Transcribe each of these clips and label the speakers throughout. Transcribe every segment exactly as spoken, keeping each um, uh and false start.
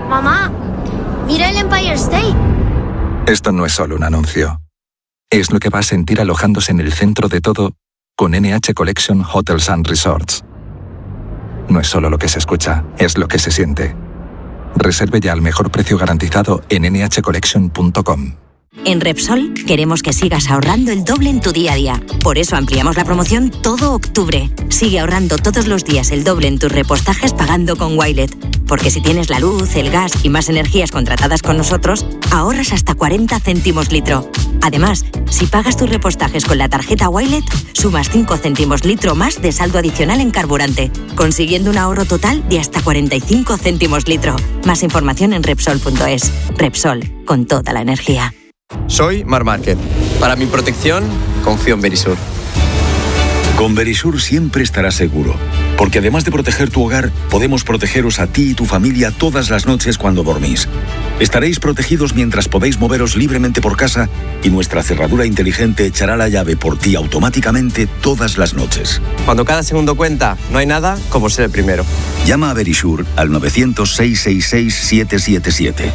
Speaker 1: Mamá, mira el Empire State.
Speaker 2: Esto no es solo un anuncio. Es lo que va a sentir alojándose en el centro de todo con N H Collection Hotels and Resorts. No es solo lo que se escucha, es lo que se siente. Reserve ya al mejor precio garantizado en ene hache collection punto com.
Speaker 3: En Repsol queremos que sigas ahorrando el doble en tu día a día. Por eso ampliamos la promoción todo octubre. Sigue ahorrando todos los días el doble en tus repostajes pagando con Wilet. Porque si tienes la luz, el gas y más energías contratadas con nosotros, ahorras hasta cuarenta céntimos litro. Además, si pagas tus repostajes con la tarjeta Wilet, sumas cinco céntimos litro más de saldo adicional en carburante, consiguiendo un ahorro total de hasta cuarenta y cinco céntimos litro. Más información en Repsol punto es. Repsol, con toda la energía.
Speaker 4: Soy Mar Márquez. Para mi protección, confío en Verisur.
Speaker 5: Con Verisur siempre estarás seguro, porque además de proteger tu hogar, podemos protegeros a ti y tu familia todas las noches cuando dormís. Estaréis protegidos mientras podéis moveros libremente por casa y nuestra cerradura inteligente echará la llave por ti automáticamente todas las noches.
Speaker 4: Cuando cada segundo cuenta, no hay nada como ser el primero.
Speaker 5: Llama a Verisur al nueve cero cero, seis seis seis, siete siete siete.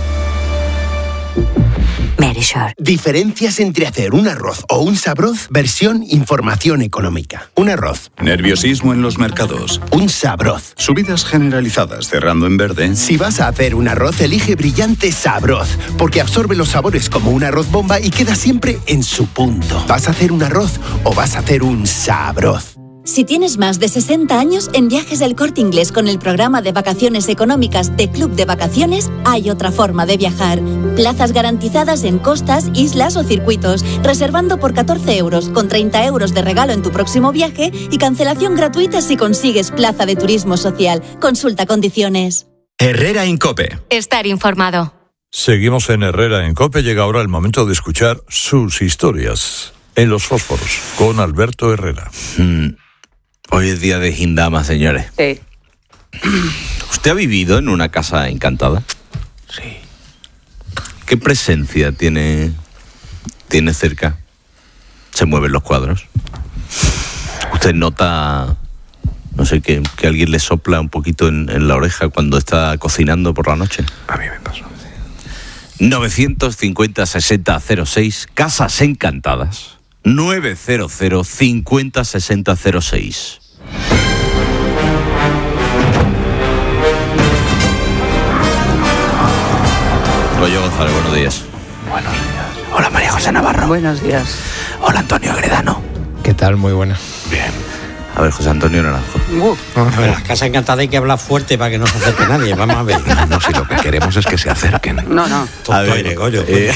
Speaker 3: Verisur.
Speaker 6: Diferencias entre hacer un arroz o un sabroz, versión información económica. Un arroz.
Speaker 7: Nerviosismo en los mercados.
Speaker 6: Un sabroz.
Speaker 7: Subidas generalizadas cerrando en verde.
Speaker 6: Si vas a hacer un arroz, elige Brillante Sabroz, porque absorbe los sabores como un arroz bomba y queda siempre en su punto. ¿Vas a hacer un arroz o vas a hacer un sabroz?
Speaker 8: Si tienes más de sesenta años, en Viajes del Corte Inglés con el programa de vacaciones económicas de Club de Vacaciones, hay otra forma de viajar. Plazas garantizadas en costas, islas o circuitos, reservando por catorce euros, con treinta euros de regalo en tu próximo viaje y cancelación gratuita si consigues plaza de turismo social. Consulta condiciones.
Speaker 9: Herrera en COPE.
Speaker 10: Estar informado.
Speaker 11: Seguimos en Herrera en COPE. Llega ahora el momento de escuchar sus historias en los fósforos con Alberto Herrera.
Speaker 12: Mm. Hoy es día de Gindama, señores.
Speaker 13: Sí.
Speaker 12: ¿Usted ha vivido en una casa encantada?
Speaker 13: Sí.
Speaker 12: ¿Qué presencia tiene, tiene cerca? ¿Se mueven los cuadros? ¿Usted nota, no sé, que, que alguien le sopla un poquito en, en la oreja cuando está cocinando por la noche?
Speaker 13: A mí me pasó.
Speaker 12: novecientos cincuenta, sesenta, cero seis, Casas Encantadas. nueve cero cero, cincuenta, sesenta, cero seis. Goyo González, buenos días.
Speaker 13: Buenos días.
Speaker 12: Hola, María José Navarro.
Speaker 13: Buenos días.
Speaker 12: Hola, Antonio Agredano.
Speaker 14: ¿Qué tal? Muy buena.
Speaker 12: Bien. A ver, José Antonio Naranjo.
Speaker 14: Uh, a ver, las casas encantadas hay que hablar fuerte para que no se acerque nadie. Vamos a ver.
Speaker 13: No, si lo que queremos es que se acerquen. No, no.
Speaker 12: A ver, Goyo. Eh,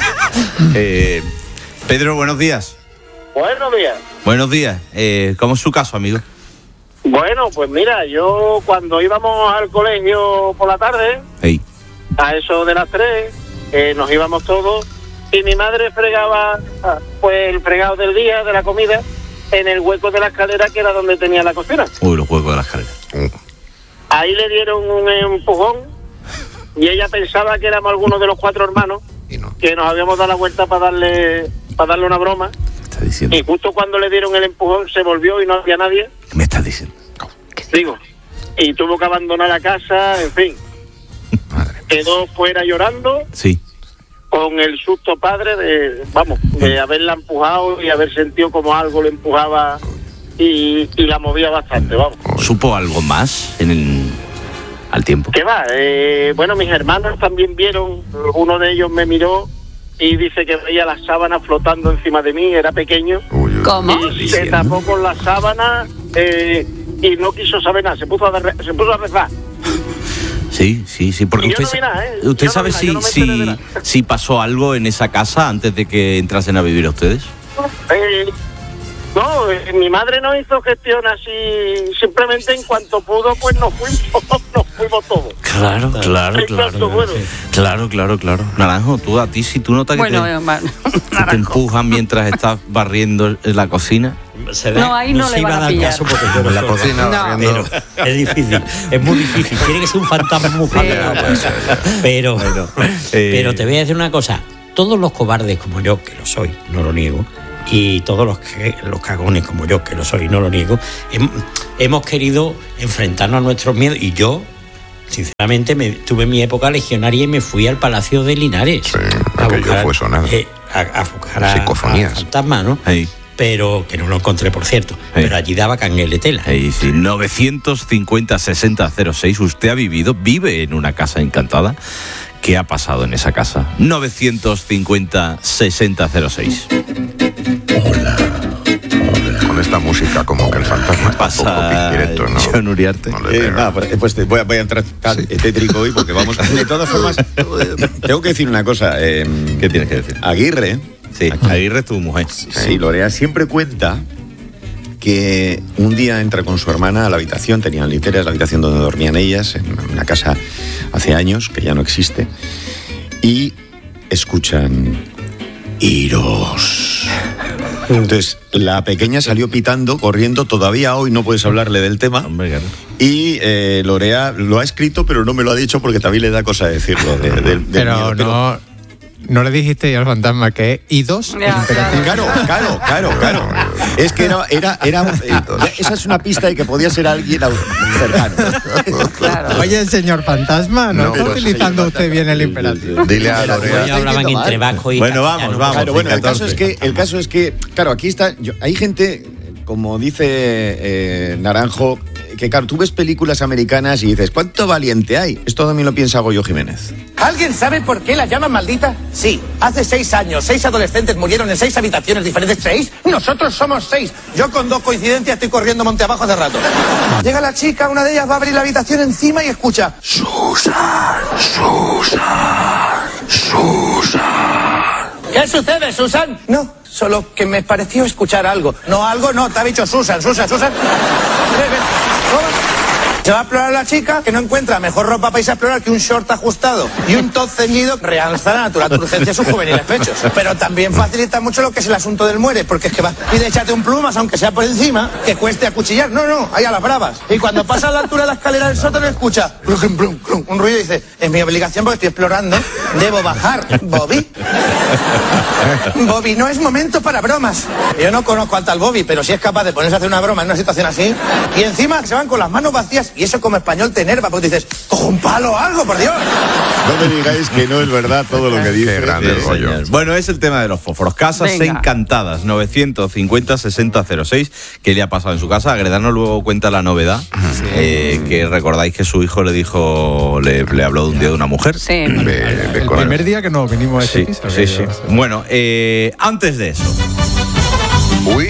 Speaker 12: eh, Pedro, buenos días.
Speaker 15: Buenos días.
Speaker 12: Buenos días. Eh, ¿Cómo es su caso, amigo?
Speaker 15: Bueno, pues mira, yo cuando íbamos al colegio por la tarde,
Speaker 12: hey.
Speaker 15: a eso de las tres, eh, nos íbamos todos y mi madre fregaba pues el fregado del día, de la comida, en el hueco de la escalera que era donde tenía la cocina.
Speaker 12: Uy, los huecos de la escalera.
Speaker 15: Ahí le dieron un empujón y ella pensaba que éramos algunos de los cuatro hermanos
Speaker 13: y no.
Speaker 15: que nos habíamos dado la vuelta para darle, para darle una broma.
Speaker 12: Diciendo?
Speaker 15: Y justo cuando le dieron el empujón se volvió y no había nadie.
Speaker 12: ¿Qué me estás diciendo?
Speaker 15: Digo, y tuvo que abandonar la casa, en fin.
Speaker 13: Madre
Speaker 15: quedó fuera llorando.
Speaker 12: Sí.
Speaker 15: Con el susto padre de, vamos, de haberla empujado y haber sentido como algo le empujaba y, y la movía bastante, vamos.
Speaker 12: ¿Supo algo más en el, al tiempo?
Speaker 15: ¿Qué va? Eh, bueno, mis hermanos también vieron, uno de ellos me miró y dice que veía las sábanas flotando encima de mí, era pequeño.
Speaker 13: Uy, uy,
Speaker 10: ¿Cómo?
Speaker 15: Y se tapó con las sábanas eh, y no quiso saber nada, se puso a, re- se puso a rezar.
Speaker 12: Sí, sí, sí, porque
Speaker 15: Y
Speaker 12: usted,
Speaker 15: yo no vi nada, ¿eh?
Speaker 12: usted
Speaker 15: Yo
Speaker 12: sabe
Speaker 15: no vi
Speaker 12: si,
Speaker 15: nada, yo no me enteré de
Speaker 12: si,
Speaker 15: nada.
Speaker 12: si pasó algo en esa casa antes de que entrasen a vivir a ustedes.
Speaker 15: Eh, no, eh, mi madre no hizo gestión así, simplemente en cuanto pudo, pues nos fuimos, nos fuimos todos.
Speaker 12: Claro, claro,
Speaker 15: En
Speaker 12: claro.
Speaker 15: cuanto pudo.
Speaker 12: Claro, claro, claro. Naranjo, tú a ti, si tú notas que
Speaker 10: Bueno,
Speaker 12: te,
Speaker 10: eh, va-
Speaker 12: que te empujan mientras estás barriendo en la cocina.
Speaker 14: Se ve,
Speaker 10: No, ahí no
Speaker 14: se
Speaker 10: le
Speaker 14: iba
Speaker 10: van a
Speaker 14: dar
Speaker 10: pillar.
Speaker 14: caso porque yo no
Speaker 13: En la
Speaker 14: soy.
Speaker 13: cocina,
Speaker 10: No.
Speaker 13: barriendo.
Speaker 14: Pero es difícil, es muy difícil. Tiene que ser un fantasma muy
Speaker 10: Pero-
Speaker 14: fuerte. Pero,
Speaker 12: eh,
Speaker 14: pero te voy a decir una cosa. Todos los cobardes como yo, que lo soy, no lo niego, y todos los, que, los cagones como yo, que lo soy, no lo niego, hem- hemos querido enfrentarnos a nuestros miedos. Y yo sinceramente, me, tuve mi época legionaria y me fui al Palacio de Linares.
Speaker 13: Sí, aquello fue sonado.
Speaker 14: Eh, a, a buscar a,
Speaker 13: Psicofonías.
Speaker 14: a fantasma, ¿no?
Speaker 12: Ahí.
Speaker 14: Pero que no lo encontré, por cierto.
Speaker 12: Hey.
Speaker 14: Pero allí daba cangueletela.
Speaker 12: Ahí sí, novecientos cincuenta sesenta cero seis. Usted ha vivido, vive en una casa encantada. ¿Qué ha pasado en esa casa? novecientos cincuenta sesenta cero seis.
Speaker 13: Con esta música como que el fantasma está
Speaker 12: pasa,
Speaker 13: un poco pizquireto, ¿no?
Speaker 12: John Uriarte?
Speaker 13: No le
Speaker 9: Eh,
Speaker 13: pega.
Speaker 9: nada, pues, pues te- voy, a, voy a entrar tan
Speaker 13: Sí.
Speaker 9: tétrico hoy porque vamos. De todas formas, tengo que decir una cosa. Eh,
Speaker 12: ¿Qué tienes que decir?
Speaker 9: Aguirre,
Speaker 12: Sí, Aguirre es tu mujer.
Speaker 9: sí, Lorea siempre cuenta que un día entra con su hermana a la habitación, tenían literas, la habitación donde dormían ellas, en una casa hace años, que ya no existe, y escuchan iros. Entonces, la pequeña salió pitando, corriendo, todavía hoy no puedes hablarle del tema.
Speaker 12: Hombre, claro.
Speaker 9: Y eh, Lorea lo ha escrito, pero no me lo ha dicho porque también le da cosa decirlo. De, de- del
Speaker 10: Pero
Speaker 9: miedo.
Speaker 10: no, no le dijiste al fantasma que es I dos.
Speaker 16: Ya,
Speaker 10: imperativo.
Speaker 9: Claro, claro, claro, claro. Es que era, era, era un- eh, esa es una pista de que podía ser alguien au- cercano.
Speaker 16: Claro.
Speaker 10: Oye, señor fantasma, no,
Speaker 13: No,
Speaker 10: está
Speaker 13: pero
Speaker 10: utilizando
Speaker 9: señor
Speaker 10: usted bien el imperativo.
Speaker 13: Dile a
Speaker 14: Hoy
Speaker 13: Lorea.
Speaker 14: hablaban
Speaker 9: entiendo
Speaker 14: entre
Speaker 9: mal.
Speaker 14: vasco y
Speaker 12: Bueno,
Speaker 14: castellano.
Speaker 12: vamos, vamos.
Speaker 9: Claro, bueno, el
Speaker 12: catorce.
Speaker 9: caso es que, el caso es que, claro, aquí está, yo- hay gente, como dice eh, Naranjo, que claro, tú ves películas americanas y dices, ¿cuánto valiente hay? Esto también lo piensa Goyo Jiménez.
Speaker 17: ¿Alguien sabe por qué la llaman maldita? Sí, hace seis años, seis adolescentes murieron en seis habitaciones diferentes. ¿Seis? Nosotros somos seis. Yo con dos coincidencias estoy corriendo monte abajo hace rato. Llega la chica, una de ellas va a abrir la habitación encima y escucha: Susan, Susan, Susan. ¿Qué sucede, Susan? No, solo que me pareció escuchar algo. No, algo no, te ha dicho Susan, Susan, Susan. Ven, ven, toma. Se va a explorar la chica, que no encuentra mejor ropa para irse a explorar que un short ajustado y un top ceñido, realza la natural turgencia de sus juveniles pechos. Pero también facilita mucho lo que es el asunto del muere, porque es que va y de échate un plumas, aunque sea por encima, que cueste acuchillar. No, no, ahí a las bravas. Y cuando pasa a la altura de la escalera del sótano, escucha plum, plum, plum, un ruido y dice: es mi obligación porque estoy explorando, debo bajar. Bobby. Bobby, no es momento para bromas. Yo no conozco al tal Bobby, pero si es capaz de ponerse a hacer una broma en una situación así, y encima se van con las manos vacías, y eso como español te enerva, porque dices, cojo un palo o algo, por Dios.
Speaker 9: No me digáis que no es verdad todo lo que dice.
Speaker 13: Qué grande el
Speaker 12: Sí,
Speaker 13: Goyo.
Speaker 12: señor. Bueno, es el tema de los fósforos. Casas
Speaker 16: Venga.
Speaker 12: encantadas, novecientos cincuenta sesenta cero seis. ¿Qué le ha pasado en su casa? Agredano luego cuenta la novedad, eh, que recordáis que su hijo le dijo, le, le habló de un día de una mujer.
Speaker 16: Sí.
Speaker 13: De- de
Speaker 10: El
Speaker 13: con-
Speaker 10: primer día que nos vinimos a este
Speaker 12: Sí,
Speaker 10: piso.
Speaker 12: sí,
Speaker 10: que
Speaker 12: sí.
Speaker 10: yo-
Speaker 12: Bueno, eh, antes de eso,
Speaker 13: Uy.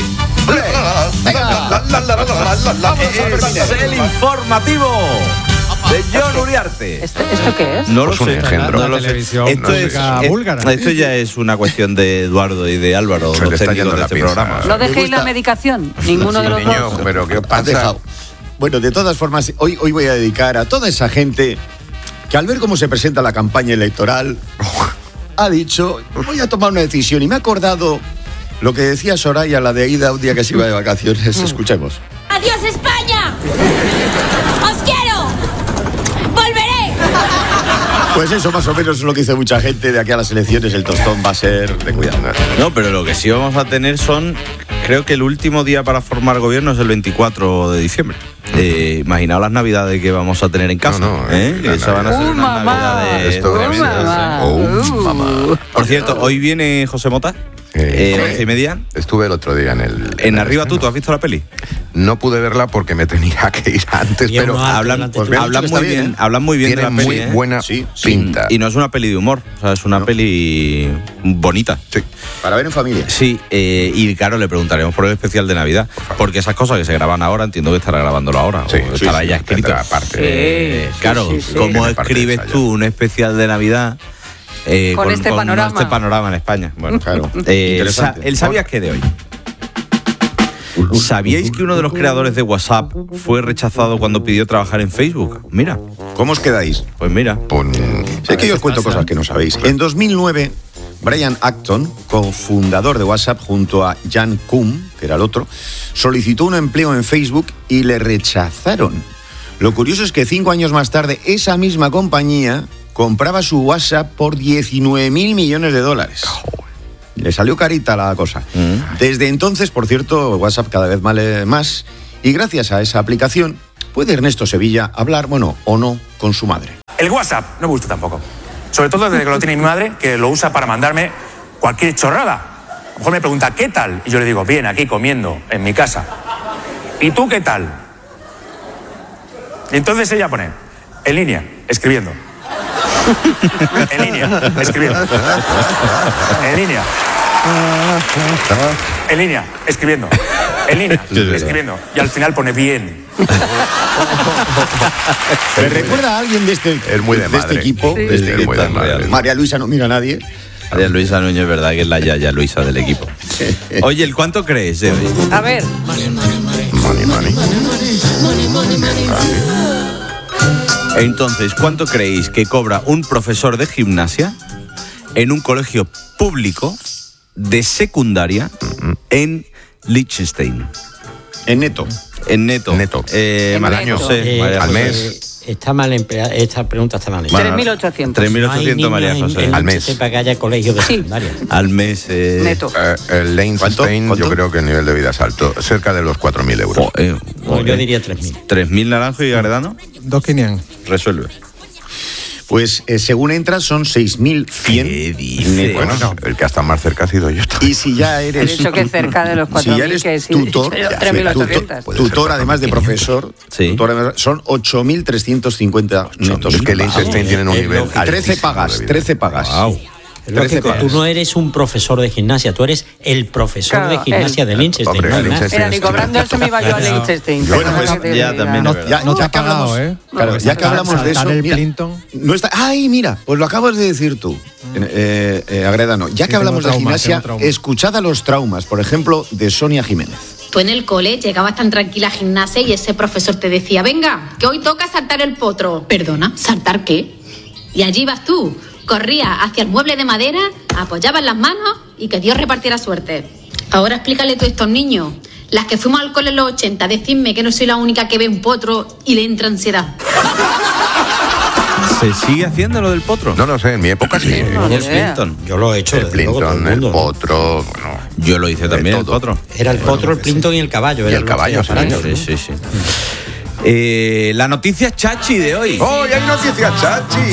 Speaker 12: es el informativo de John Uriarte.
Speaker 16: ¿Esto, ¿Esto qué es?
Speaker 12: No
Speaker 13: Pues
Speaker 12: lo
Speaker 13: un
Speaker 12: sé.
Speaker 13: engendro.
Speaker 12: No lo
Speaker 10: La
Speaker 12: sé.
Speaker 10: televisión
Speaker 12: Esto, es,
Speaker 10: música
Speaker 12: eh,
Speaker 10: búlgara.
Speaker 12: esto ya es una cuestión de Eduardo y de Álvaro,
Speaker 13: Se
Speaker 12: los
Speaker 13: le está
Speaker 12: técnicos
Speaker 13: yendo
Speaker 12: de
Speaker 13: la
Speaker 12: este
Speaker 13: pinza.
Speaker 12: programa.
Speaker 16: ¿No
Speaker 9: Me
Speaker 16: dejéis
Speaker 9: gusta-
Speaker 16: la medicación? Ninguno de los
Speaker 13: Niño,
Speaker 16: dos.
Speaker 13: pero ¿qué
Speaker 9: Has
Speaker 13: pasa?
Speaker 9: dejado. Bueno, de todas formas, hoy, hoy voy a dedicar a toda esa gente que al ver cómo se presenta la campaña electoral, ha dicho, voy a tomar una decisión. Y me ha acordado lo que decía Soraya, la de Aida, un día que se iba de vacaciones. Escuchemos.
Speaker 1: ¡Adiós, España! ¡Os quiero! ¡Volveré!
Speaker 9: Pues eso más o menos es lo que dice mucha gente. De aquí a las elecciones el tostón va a ser de cuidado.
Speaker 12: No, pero lo que sí vamos a tener son, creo que el último día para formar gobierno es el veinticuatro de diciembre. Eh, imaginaos las navidades que vamos a tener en casa.
Speaker 13: No, no,
Speaker 12: ¿eh?
Speaker 13: la
Speaker 12: Que esas van a ser
Speaker 16: Uh,
Speaker 12: unas
Speaker 16: mamá.
Speaker 12: navidades
Speaker 13: Esto es-
Speaker 12: tremendas, ¿eh?
Speaker 13: Oh, mamá.
Speaker 12: Por cierto, hoy viene José Mota,
Speaker 13: Eh,
Speaker 12: eh, once y media.
Speaker 13: Estuve el otro día en el...
Speaker 12: En
Speaker 13: el
Speaker 12: Arriba tú,
Speaker 13: estreno.
Speaker 12: ¿tú has visto la peli?
Speaker 13: No pude verla porque me tenía que ir antes,
Speaker 14: Y
Speaker 13: pero
Speaker 14: uno alto
Speaker 12: Hablan,
Speaker 14: delante
Speaker 9: pues
Speaker 14: tuyo.
Speaker 9: me han
Speaker 12: hablan
Speaker 9: dicho que
Speaker 12: muy
Speaker 9: está
Speaker 12: bien,
Speaker 9: bien, ¿eh?
Speaker 12: hablan muy bien
Speaker 13: tiene
Speaker 12: de la peli.
Speaker 13: muy
Speaker 12: ¿eh?
Speaker 13: buena
Speaker 9: Sí,
Speaker 13: pinta.
Speaker 12: Y no es una peli de humor, o sea, es una peli bonita.
Speaker 13: Sí.
Speaker 9: Para ver en familia.
Speaker 12: Sí, eh, y claro, le preguntaremos por el especial de Navidad, porque esas cosas que se graban ahora, entiendo que estará grabándolo ahora,
Speaker 13: Sí,
Speaker 12: o
Speaker 13: sí,
Speaker 12: estará
Speaker 13: sí,
Speaker 12: ya escrito.
Speaker 13: tendrá parte.
Speaker 12: Eh,
Speaker 16: Sí,
Speaker 12: claro,
Speaker 16: sí, sí, sí.
Speaker 12: ¿cómo
Speaker 13: Tiene parte de
Speaker 12: escribes
Speaker 13: ensayo.
Speaker 12: tú un especial de Navidad eh,
Speaker 16: Con este panorama.
Speaker 12: este panorama en España? Bueno,
Speaker 9: Claro.
Speaker 12: eh,
Speaker 9: Interesante.
Speaker 12: sa- ¿El sabías qué de hoy? ¿Sabíais que uno de los creadores de WhatsApp fue rechazado cuando pidió trabajar en Facebook? Mira,
Speaker 9: ¿Cómo os quedáis?
Speaker 12: pues mira.
Speaker 13: Pon-
Speaker 9: Sé que yo os cuento cosas que no sabéis. En dos mil nueve, Brian Acton, cofundador de WhatsApp junto a Jan Koum, que era el otro, solicitó un empleo en Facebook y le rechazaron. Lo curioso es que cinco años más tarde, esa misma compañía compraba su WhatsApp por diecinueve mil millones de dólares. Le salió carita la cosa. Desde entonces, por cierto, WhatsApp cada vez vale más. Y gracias a esa aplicación, ¿Puede Ernesto Sevilla hablar, bueno, o no, con su madre?
Speaker 18: El WhatsApp no me gusta tampoco. Sobre todo desde que lo tiene mi madre, que lo usa para mandarme cualquier chorrada. A lo mejor me pregunta, ¿qué tal? Y yo le digo, bien, aquí comiendo, en mi casa. ¿Y tú qué tal? Y entonces ella pone, en línea, escribiendo. En línea, escribiendo. En línea. En línea, escribiendo. En línea, escribiendo. Y al final pone bien.
Speaker 9: ¿Me recuerda a alguien de este,
Speaker 13: Es muy de
Speaker 9: de este
Speaker 13: madre.
Speaker 9: equipo?
Speaker 13: Sí.
Speaker 9: De este,
Speaker 13: Es muy de madre.
Speaker 9: María Luisa no mira a nadie.
Speaker 12: María Luisa Núñez, es verdad que es la yaya Luisa del equipo. Oye, ¿el cuánto crees, eh?
Speaker 16: A ver.
Speaker 13: Money, money.
Speaker 12: Entonces, ¿cuánto creéis que cobra un profesor de gimnasia en un colegio público de secundaria en Liechtenstein?
Speaker 9: En neto.
Speaker 12: En neto.
Speaker 13: Neto.
Speaker 12: Eh, María
Speaker 14: neto.
Speaker 12: José,
Speaker 14: Eh,
Speaker 12: María
Speaker 13: al
Speaker 12: José.
Speaker 13: mes.
Speaker 14: Está mal empleada, esta pregunta está mal empleada.
Speaker 12: Bueno,
Speaker 16: tres mil ochocientos.
Speaker 12: tres mil
Speaker 14: No hay
Speaker 12: ochocientos,
Speaker 14: niños
Speaker 12: María
Speaker 14: en-
Speaker 12: José.
Speaker 14: en
Speaker 13: Al
Speaker 14: Liechtenstein
Speaker 13: mes.
Speaker 14: para que haya colegio de secundaria.
Speaker 12: Al mes. Eh...
Speaker 16: Neto.
Speaker 13: Eh, el Liechtenstein,
Speaker 9: ¿Cuánto?
Speaker 13: yo creo que el nivel de vida es alto, cerca de los cuatro mil euros.
Speaker 12: Jo, eh,
Speaker 14: No,
Speaker 12: jo,
Speaker 14: yo
Speaker 12: eh.
Speaker 14: diría tres mil.
Speaker 12: ¿tres mil Naranjo y Agredano?
Speaker 10: dos mil quinientos.
Speaker 12: Resuelve.
Speaker 9: Pues eh, según entras son seis mil cien.
Speaker 12: ¿Qué dices?
Speaker 13: Bueno, el que hasta más cerca ha sido yo.
Speaker 9: Y si ya
Speaker 16: He
Speaker 9: eres...
Speaker 16: dicho que cerca de los
Speaker 9: Si
Speaker 16: cuatro mil,
Speaker 9: ya eres
Speaker 16: que sí.
Speaker 9: tutor,
Speaker 16: tres mil ochocientos.
Speaker 9: tutor,
Speaker 13: Puede ser
Speaker 9: tutor,
Speaker 13: cuatro
Speaker 9: además de
Speaker 13: mil
Speaker 9: profesor,
Speaker 12: Sí.
Speaker 9: tutor, además- son ocho mil trescientos cincuenta netos.
Speaker 13: Es que el Liechtenstein tienen un
Speaker 14: Es
Speaker 13: nivel
Speaker 14: lo que-
Speaker 9: trece
Speaker 13: altísimo
Speaker 9: pagas,
Speaker 13: de vida.
Speaker 9: trece pagas.
Speaker 12: Wow.
Speaker 14: Es lo que
Speaker 9: trece
Speaker 14: tú
Speaker 9: pagas.
Speaker 14: no eres un profesor de gimnasia, tú eres el profesor
Speaker 16: Claro,
Speaker 14: de gimnasia
Speaker 16: él.
Speaker 14: de Liechtenstein.
Speaker 13: Hombre,
Speaker 14: no hay
Speaker 13: el
Speaker 14: más.
Speaker 13: Liechtenstein
Speaker 16: Mira, ni cobrando eso me iba yo a Liechtenstein.
Speaker 9: Bueno, pues,
Speaker 16: Perdona que te
Speaker 12: ya
Speaker 16: diga.
Speaker 12: también
Speaker 9: No,
Speaker 12: es verdad.
Speaker 9: ya,
Speaker 10: No
Speaker 9: ya
Speaker 10: te ha
Speaker 9: que hablamos,
Speaker 10: pagado, ¿eh?
Speaker 9: Claro, ya que hablamos de eso,
Speaker 10: Saltar el
Speaker 9: mira,
Speaker 10: Clinton.
Speaker 9: no está. Ay, mira, pues lo acabas de decir tú, eh, eh, Agredano. Ya
Speaker 10: Sí,
Speaker 9: que hablamos
Speaker 10: tengo
Speaker 9: de
Speaker 10: trauma,
Speaker 9: gimnasia,
Speaker 10: tengo trauma.
Speaker 9: escuchad a los traumas, por ejemplo, de Sonia Jiménez.
Speaker 19: Tú en el cole llegabas tan tranquila a gimnasia y ese profesor te decía, venga, que hoy toca saltar el potro. Perdona, ¿saltar qué? Y allí ibas tú, corrías hacia el mueble de madera, apoyabas las manos y que Dios repartiera suerte. Ahora explícale tú a estos niños, las que fuimos al cole en los ochenta, decidme que no soy la única que ve un potro y le entra ansiedad.
Speaker 12: ¿Se sigue haciendo lo del potro?
Speaker 13: No lo sé, en mi época sí.
Speaker 16: No,
Speaker 12: ¿Y el
Speaker 16: ni idea.
Speaker 12: Plinton?
Speaker 14: Yo lo he hecho.
Speaker 13: El
Speaker 14: desde luego, todo
Speaker 13: Plinton, el
Speaker 14: mundo, ¿no?
Speaker 13: potro, bueno.
Speaker 12: Yo lo hice también, el
Speaker 13: todo.
Speaker 12: potro.
Speaker 14: Era el potro, el Plinton y el caballo.
Speaker 13: Y
Speaker 14: eran
Speaker 13: el
Speaker 14: los
Speaker 13: caballo,
Speaker 14: tres aparatos,
Speaker 12: Sí,
Speaker 14: ¿no?
Speaker 12: sí, sí. Eh, la noticia chachi de hoy.
Speaker 13: ¡Oh, ya hay noticias, Chachi!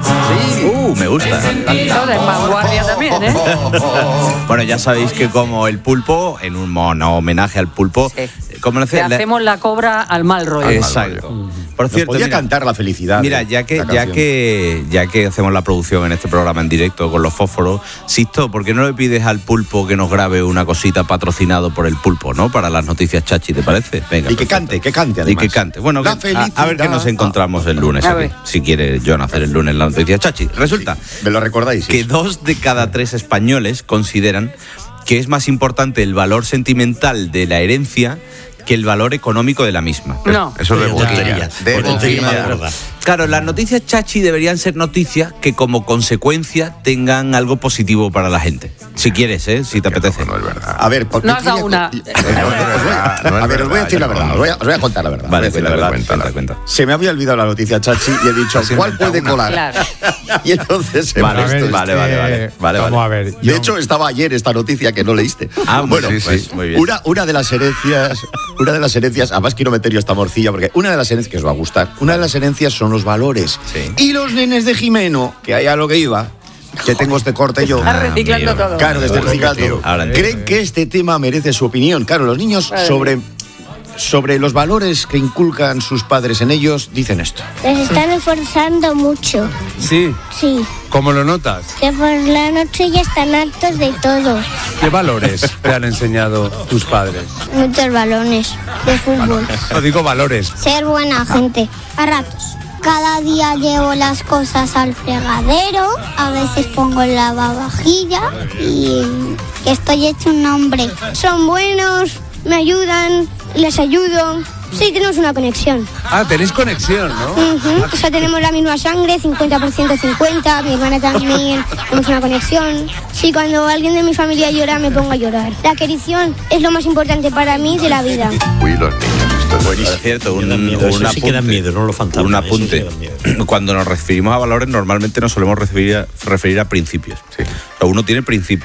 Speaker 12: Sí. Uh, me gusta.
Speaker 16: Todo de vanguardia también, ¿eh?
Speaker 12: Bueno, ya sabéis que como el pulpo, en un mono homenaje al pulpo,
Speaker 16: Sí.
Speaker 12: ¿cómo lo
Speaker 16: Le
Speaker 12: hace?
Speaker 16: hacemos la cobra al mal rollo.
Speaker 12: Exacto. Por
Speaker 9: Nos
Speaker 12: cierto,
Speaker 9: podía
Speaker 12: mira,
Speaker 9: cantar la felicidad.
Speaker 12: Mira,
Speaker 9: de
Speaker 12: ya que,
Speaker 9: la
Speaker 12: ya
Speaker 9: canción.
Speaker 12: que ya que hacemos la producción en este programa en directo con los fósforos, Sisto, ¿por qué no le pides al pulpo que nos grabe una cosita patrocinado por el pulpo, ¿no? Para las noticias chachi, ¿te parece? Venga.
Speaker 9: Y que
Speaker 12: perfecto.
Speaker 9: cante, que cante
Speaker 12: Y
Speaker 9: además.
Speaker 12: que cante. Bueno,
Speaker 9: La
Speaker 12: que- a, a ver que nos
Speaker 9: felicidad.
Speaker 12: encontramos el lunes.
Speaker 16: A
Speaker 12: aquí,
Speaker 16: ver.
Speaker 12: si quiere John hacer el lunes la noticia chachi. Resulta
Speaker 9: ¿Me lo recordáis?
Speaker 12: que dos de cada tres españoles consideran que es más importante el valor sentimental de la herencia que el valor económico de la misma.
Speaker 16: No.
Speaker 13: Eso es de
Speaker 14: Tontería.
Speaker 13: boquilla. De
Speaker 14: Por encima de
Speaker 13: boquilla.
Speaker 14: verdad.
Speaker 12: Claro, las noticias chachi deberían ser noticias que como consecuencia tengan algo positivo para la gente. Si quieres, ¿eh? Si te apetece.
Speaker 13: No es verdad.
Speaker 9: A ver, porque
Speaker 16: No has dado una.
Speaker 13: No es verdad, no es
Speaker 9: A ver, os voy a
Speaker 13: verdad,
Speaker 9: decir la
Speaker 13: yo
Speaker 9: verdad,
Speaker 13: no-
Speaker 9: os voy a, os voy a contar la verdad.
Speaker 12: Vale,
Speaker 9: os voy a decir
Speaker 12: cuenta,
Speaker 9: la
Speaker 12: cuenta,
Speaker 9: verdad.
Speaker 12: cuenta, cuenta.
Speaker 9: Se me había olvidado la noticia Chachi y he dicho,
Speaker 13: Has
Speaker 9: ¿cuál
Speaker 13: inventado
Speaker 9: puede
Speaker 13: una.
Speaker 9: colar?
Speaker 16: Claro.
Speaker 9: Y entonces se me
Speaker 12: Vale,
Speaker 9: ha visto esto.
Speaker 12: vale, vale, vale, vale,
Speaker 10: Vamos
Speaker 12: vale.
Speaker 10: a ver.
Speaker 9: De
Speaker 10: yo-
Speaker 9: hecho, estaba ayer esta noticia que no leíste.
Speaker 12: Ah,
Speaker 9: bueno,
Speaker 12: sí, sí,
Speaker 9: pues,
Speaker 12: muy bien.
Speaker 9: Una, una de las herencias, una de las herencias, además quiero meter yo esta morcilla, porque una de las herencias que os va a gustar, una de las herencias son los valores.
Speaker 12: Sí.
Speaker 9: Y los nenes de Jimeno, que ahí a lo que iba, que tengo este corte yo.
Speaker 16: Está reciclando
Speaker 12: amigo.
Speaker 16: todo.
Speaker 9: Claro, desde
Speaker 12: Ahora
Speaker 9: reciclando.
Speaker 12: entiendo. Ahora entiendo.
Speaker 9: Creen que este tema merece su opinión. Claro, los niños
Speaker 16: Vale.
Speaker 9: sobre, sobre los valores que inculcan sus padres en ellos dicen esto.
Speaker 20: Les están esforzando mucho.
Speaker 21: Sí.
Speaker 20: Sí.
Speaker 21: ¿Cómo lo notas?
Speaker 20: Que por la noche ya están hartos de todo.
Speaker 21: ¿Qué valores te han enseñado tus padres?
Speaker 20: Muchos balones de fútbol.
Speaker 21: No digo valores.
Speaker 20: Ser buena gente. A ratos. Cada día llevo las cosas al fregadero. A veces pongo el lavavajilla. Y que estoy hecho un hombre. Son buenos, me ayudan, les ayudo. Sí, tenemos una conexión.
Speaker 21: Ah, tenéis conexión, ¿no?
Speaker 20: Ujú. O sea, tenemos la misma sangre, cincuenta por ciento cincuenta, mi hermana también, tenemos una conexión. Sí, cuando alguien de mi familia llora, me pongo a llorar. La querición es lo más importante para mí de la vida.
Speaker 13: Uy, los niños, esto es buenísimo.
Speaker 12: Es cierto, un,
Speaker 14: Dan miedo,
Speaker 12: un
Speaker 14: eso sí que dan
Speaker 12: apunte.
Speaker 14: miedo, no los fantasmas.
Speaker 12: Un
Speaker 14: eso sí
Speaker 12: apunte.
Speaker 14: que dan miedo.
Speaker 12: Cuando nos referimos a valores, normalmente nos solemos referir a, referir a principios.
Speaker 13: Sí.
Speaker 12: O sea, uno tiene principios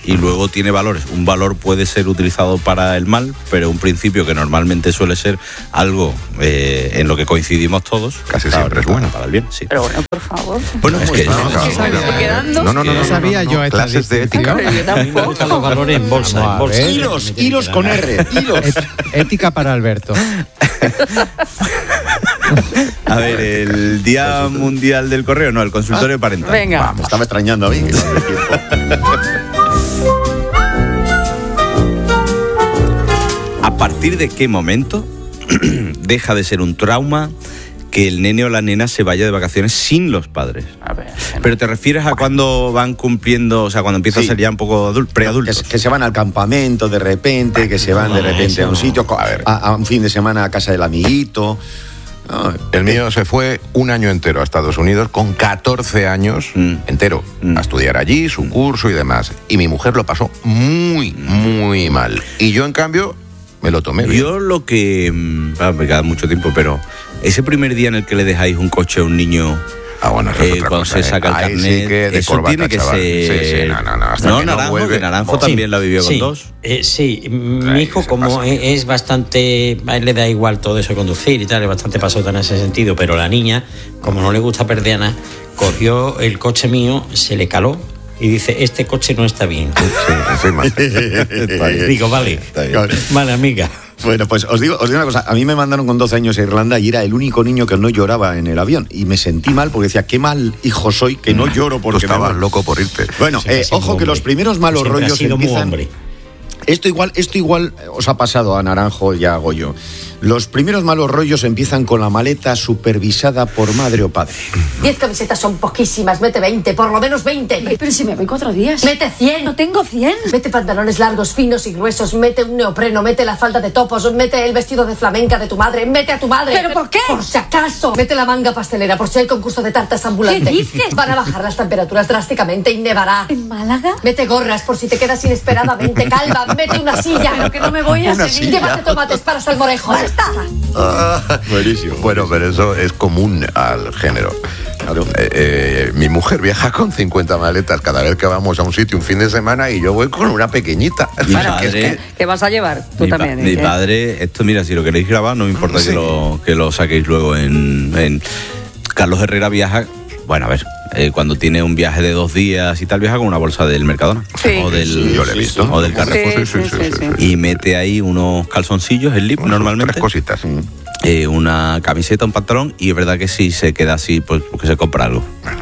Speaker 12: y luego tiene valores. Un valor puede ser utilizado para el mal, pero un principio que normalmente suele ser algo eh, en lo que coincidimos todos.
Speaker 13: Casi siempre es bueno.
Speaker 12: Para el bien, sí.
Speaker 16: Pero bueno, por favor.
Speaker 12: Bueno, es que...
Speaker 13: No, no, no, no, no, no,
Speaker 10: sabía yo esta
Speaker 13: clases de ética.
Speaker 14: A mí me gustan los valores en bolsa.
Speaker 10: Vamos a
Speaker 14: En bolsa.
Speaker 10: ver.
Speaker 9: Hilos, hilos con R, hilos.
Speaker 10: Et- ética para Alberto.
Speaker 12: A ver, el Día Mundial del Correo, no, el consultorio parental.
Speaker 16: Venga.
Speaker 9: Va, me estaba extrañando a mí.
Speaker 12: ¿A partir de qué momento deja de ser un trauma que el nene o la nena se vaya de vacaciones sin los padres?
Speaker 16: A ver.
Speaker 12: Pero te refieres a cuando van cumpliendo, o sea, cuando empieza
Speaker 9: Sí.
Speaker 12: a ser ya un poco adul-
Speaker 9: Que,
Speaker 12: preadultos.
Speaker 9: que se van al campamento de repente, que se van de repente a un sitio, a, ver, a, a un fin de semana a casa del amiguito. No,
Speaker 13: El mío se fue un año entero a Estados Unidos con catorce años
Speaker 12: Mm.
Speaker 13: entero
Speaker 12: Mm.
Speaker 13: a estudiar allí, su curso y demás. Y mi mujer lo pasó muy, muy mal. Y yo, en cambio, me lo tomé bien.
Speaker 12: Yo lo que... mm, ah, me queda mucho tiempo, pero ese primer día en el que le dejáis un coche a un niño...
Speaker 13: Ah, bueno, eso es
Speaker 12: eh,
Speaker 13: otra
Speaker 12: cuando
Speaker 13: cosa,
Speaker 12: se
Speaker 13: ¿eh?
Speaker 12: saca el
Speaker 13: Ahí sí
Speaker 12: carnet,
Speaker 13: que de
Speaker 12: eso
Speaker 13: corbata,
Speaker 12: tiene que
Speaker 13: chaval.
Speaker 12: ser...
Speaker 13: Sí, sí, no, no, no, hasta
Speaker 12: no
Speaker 13: que no
Speaker 12: Naranjo,
Speaker 13: vuelve.
Speaker 12: que Naranjo
Speaker 13: Sí.
Speaker 12: también la vivió
Speaker 14: Sí,
Speaker 12: con dos.
Speaker 14: eh, sí, mi
Speaker 13: Ay,
Speaker 14: hijo
Speaker 13: se
Speaker 14: como
Speaker 13: pasa.
Speaker 14: es, es bastante, a él le da igual todo eso de conducir y tal, es bastante pasota en ese sentido, pero la niña, como no le gusta perder a nada, cogió el coche mío, se le caló y dice, este coche no está bien.
Speaker 13: Sí, encima.
Speaker 14: Digo, vale,
Speaker 9: bien.
Speaker 14: vale, amiga.
Speaker 9: Bueno, pues os digo, os digo una cosa. A mí me mandaron con doce años a Irlanda y era el único niño que no lloraba en el avión. Y me sentí mal porque decía, qué mal hijo soy que no lloro
Speaker 13: Tú
Speaker 9: porque me
Speaker 13: estabas
Speaker 9: voy.
Speaker 13: loco por irte.
Speaker 9: Bueno,
Speaker 14: Siempre
Speaker 9: eh,
Speaker 14: ha sido
Speaker 9: ojo
Speaker 14: muy
Speaker 9: que los
Speaker 14: hombre.
Speaker 9: primeros malos
Speaker 14: Siempre ha
Speaker 9: rollos
Speaker 14: sido muy
Speaker 9: empiezan...
Speaker 14: hombre.
Speaker 9: Esto igual, esto igual os ha pasado a Naranjo y a Goyo. Los primeros malos rollos empiezan con la maleta supervisada por madre o padre.
Speaker 2: Diez camisetas son poquísimas, mete veinte, por lo menos veinte.
Speaker 1: Pero si me voy cuatro días.
Speaker 2: Mete cien.
Speaker 1: No tengo cien.
Speaker 2: Mete pantalones largos, finos y gruesos, mete un neopreno, mete la falda de topos, mete el vestido de flamenca de tu madre, mete a tu madre.
Speaker 1: ¿Pero por qué?
Speaker 2: Por si acaso. Mete la manga pastelera, por si hay concurso de tartas ambulante.
Speaker 1: ¿Qué dices?
Speaker 2: Van a bajar las temperaturas drásticamente y nevará.
Speaker 1: ¿En Málaga?
Speaker 2: Mete gorras por si te quedas inesperadamente calva, mete una silla.
Speaker 1: Pero que no me voy a
Speaker 13: Una
Speaker 1: seguir.
Speaker 13: silla.
Speaker 2: Llévate tomates para salmorejo. ¡Basta!
Speaker 13: Ah,
Speaker 9: Buenísimo.
Speaker 13: Bueno, pero eso es común al género. Eh, eh, mi mujer viaja con cincuenta maletas cada vez que vamos a un sitio un fin de semana y yo voy con una pequeñita.
Speaker 12: Mi
Speaker 16: Bueno,
Speaker 12: padre-
Speaker 16: ¿qué, qué vas a llevar? Tú
Speaker 12: Mi, pa-
Speaker 16: también.
Speaker 12: mi
Speaker 16: ¿eh?
Speaker 12: padre, esto mira, si lo queréis grabar, no me importa
Speaker 13: Sí.
Speaker 12: que, lo, que lo saquéis luego en, en- Carlos Herrera viaja, bueno, a ver, eh, cuando tiene un viaje de dos días y tal, viaja con una bolsa del Mercadona.
Speaker 16: Sí.
Speaker 12: O del,
Speaker 13: Sí, yo lo he visto.
Speaker 12: o del Carrefour.
Speaker 16: Sí, sí, sí, sí.
Speaker 12: Y mete ahí unos calzoncillos, el lip normalmente.
Speaker 13: Tres cositas.
Speaker 12: eh, una camiseta, un pantalón, y es verdad que si se queda así, pues porque se compra algo.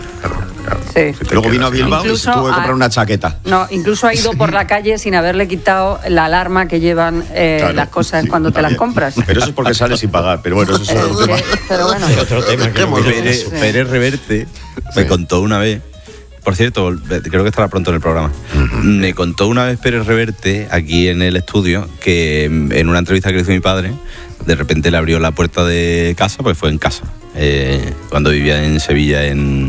Speaker 16: Sí.
Speaker 9: Luego vino a Bilbao y se
Speaker 16: Incluso
Speaker 9: tuvo que comprar
Speaker 16: a-
Speaker 9: una chaqueta.
Speaker 16: No, incluso ha ido por la calle sin haberle quitado la alarma que llevan eh,
Speaker 9: Claro,
Speaker 16: las cosas
Speaker 9: sí,
Speaker 16: cuando te las
Speaker 9: también.
Speaker 16: compras.
Speaker 9: Pero eso es porque sales sin pagar. Pero bueno, eso es otro tema.
Speaker 16: Eh, pero bueno.
Speaker 14: Otro tema que no
Speaker 12: Pérez, Pérez Reverte me contó una vez, por cierto, creo que estará pronto en el programa, me contó una vez Pérez Reverte aquí en el estudio que en una entrevista que le hizo mi padre, de repente le abrió la puerta de casa, porque fue en casa, eh, cuando vivía en Sevilla, en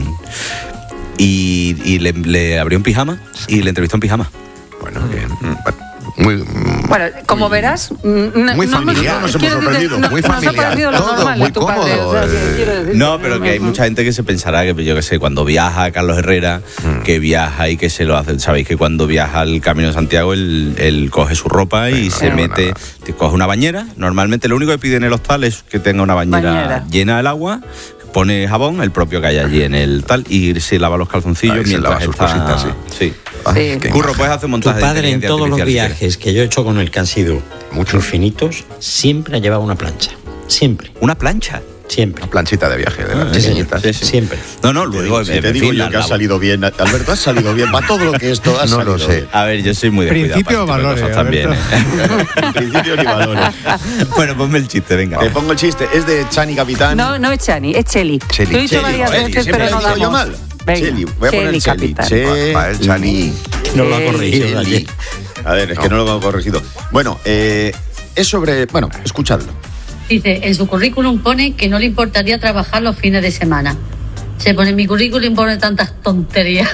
Speaker 12: y, y le, le abrió en pijama y le entrevistó en pijama.
Speaker 13: Bueno, bien. Muy,
Speaker 16: Bueno, como verás, mm,
Speaker 13: Muy
Speaker 16: no,
Speaker 13: familiar,
Speaker 16: no,
Speaker 13: nos hemos
Speaker 16: quiero decir,
Speaker 13: sorprendido,
Speaker 16: no-
Speaker 13: muy
Speaker 16: nos ha
Speaker 13: familiar.
Speaker 16: parecido lo
Speaker 13: Todo
Speaker 16: normal
Speaker 13: muy
Speaker 16: de tu padre,
Speaker 13: cómodo,
Speaker 16: o sea, que
Speaker 13: eh.
Speaker 16: quiero decir,
Speaker 12: No, pero que hay mucha gente que se pensará que, yo qué sé, cuando viaja Carlos Herrera, que viaja y que se lo hace. Sabéis que cuando viaja al Camino de Santiago, él, él coge su ropa y se
Speaker 13: no,
Speaker 12: mete,
Speaker 13: nada.
Speaker 12: te coge una bañera. Normalmente lo único que pide en el hostal es que tenga una bañera,
Speaker 16: Bañera.
Speaker 12: llena del agua, pone jabón, el propio que hay allí en el tal, y se lava los calzoncillos
Speaker 13: Ahí se
Speaker 12: mientras
Speaker 13: lava sus
Speaker 12: está.
Speaker 13: cositas, sí.
Speaker 12: Sí.
Speaker 16: Sí.
Speaker 13: qué
Speaker 12: Curro,
Speaker 13: imagen.
Speaker 12: puedes hacer un
Speaker 14: Tu
Speaker 12: montaje de
Speaker 14: padre en
Speaker 12: inteligencia
Speaker 14: todos los
Speaker 12: artificial, si
Speaker 14: viajes que yo he hecho con él, que han sido
Speaker 13: Muchos.
Speaker 14: infinitos, siempre ha llevado una plancha. Siempre,
Speaker 12: quieres. Una plancha.
Speaker 14: siempre.
Speaker 13: Una planchita de viaje, de las
Speaker 14: Sí,
Speaker 13: pequeñitas.
Speaker 12: Sí, sí.
Speaker 14: Siempre.
Speaker 12: No, no, luego.
Speaker 9: Si te
Speaker 12: en
Speaker 9: digo
Speaker 12: fin,
Speaker 9: yo
Speaker 12: la-
Speaker 9: que ha
Speaker 12: la-
Speaker 9: salido bien, Alberto, has salido bien. Para todo lo que esto ha
Speaker 13: No lo
Speaker 9: salido
Speaker 13: sé.
Speaker 9: bien.
Speaker 12: A ver, yo soy muy descuidado.
Speaker 10: Principio
Speaker 12: para este tipo de
Speaker 10: valores,
Speaker 12: cosas también, ¿eh?
Speaker 9: En principio ni valores.
Speaker 12: Bueno, ponme el chiste, venga.
Speaker 9: Te pongo el chiste. Es de Chani Capitán.
Speaker 16: No, no es Chani, es Cheli.
Speaker 13: Cheli.
Speaker 16: Lo he dicho
Speaker 9: Cheli,
Speaker 16: varias
Speaker 9: joder,
Speaker 16: veces,
Speaker 9: siempre
Speaker 16: pero no
Speaker 9: le digo yo
Speaker 16: damos.
Speaker 9: mal.
Speaker 16: Venga,
Speaker 9: Cheli, voy a poner
Speaker 16: Cheli,
Speaker 9: Cheli.
Speaker 16: capitán.
Speaker 9: Che-
Speaker 13: Va, va el Chani.
Speaker 14: No lo ha
Speaker 16: Eh,
Speaker 14: corregido
Speaker 9: Cheli.
Speaker 14: ayer.
Speaker 9: A ver, es que no lo hemos corregido. Bueno, eh, es sobre. Bueno, escuchadlo.
Speaker 22: Dice, en su currículum pone que no le importaría trabajar los fines de semana. Se pone, en mi currículum pone tantas tonterías.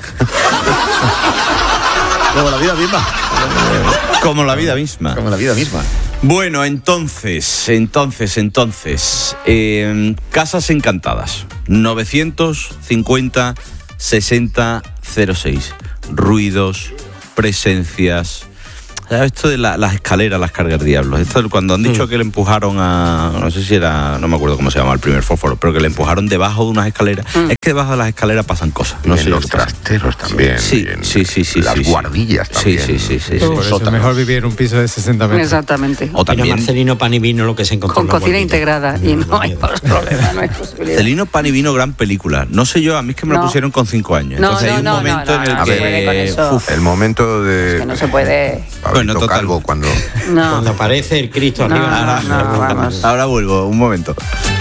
Speaker 9: Como la vida misma.
Speaker 12: Como la vida misma.
Speaker 9: Como la vida misma.
Speaker 12: Bueno, entonces, entonces, entonces. eh, Casas Encantadas. novecientos cincuenta sesenta cero seis. Ruidos, presencias. Esto de la, las escaleras, las cargas diablos. Esto cuando han dicho mm. que le empujaron a... No sé si era... No me acuerdo cómo se llama el primer fósforo, pero que le empujaron debajo de unas escaleras. Mm. Es que debajo de las escaleras pasan cosas.
Speaker 13: No y sé en los trasteros también.
Speaker 12: Sí, sí, sí, sí.
Speaker 13: Las
Speaker 12: sí,
Speaker 13: guardillas
Speaker 12: sí.
Speaker 13: también.
Speaker 12: Sí, sí, sí. sí, sí.
Speaker 10: Por eso es mejor vivir en un piso de sesenta metros.
Speaker 16: Exactamente.
Speaker 14: O también Marcelino Pan y Vino, lo que se encontró.
Speaker 16: Con cocina integrada. Y no hay problema, no hay posibilidad.
Speaker 12: Marcelino Pan y Vino, gran película. No sé yo, a mí es que me no. lo pusieron con cinco años.
Speaker 16: No,
Speaker 12: Entonces
Speaker 16: no,
Speaker 12: hay un
Speaker 16: no,
Speaker 12: momento
Speaker 16: no, no,
Speaker 12: en el
Speaker 16: no,
Speaker 12: que...
Speaker 16: No
Speaker 12: uf,
Speaker 13: el momento de...
Speaker 16: Es que no se puede...
Speaker 12: Bueno, total.
Speaker 13: Calvo cuando...
Speaker 16: No.
Speaker 14: Cuando aparece el Cristo
Speaker 16: no,
Speaker 14: arriba.
Speaker 16: No, no, vamos.
Speaker 12: Ahora vuelvo, un momento.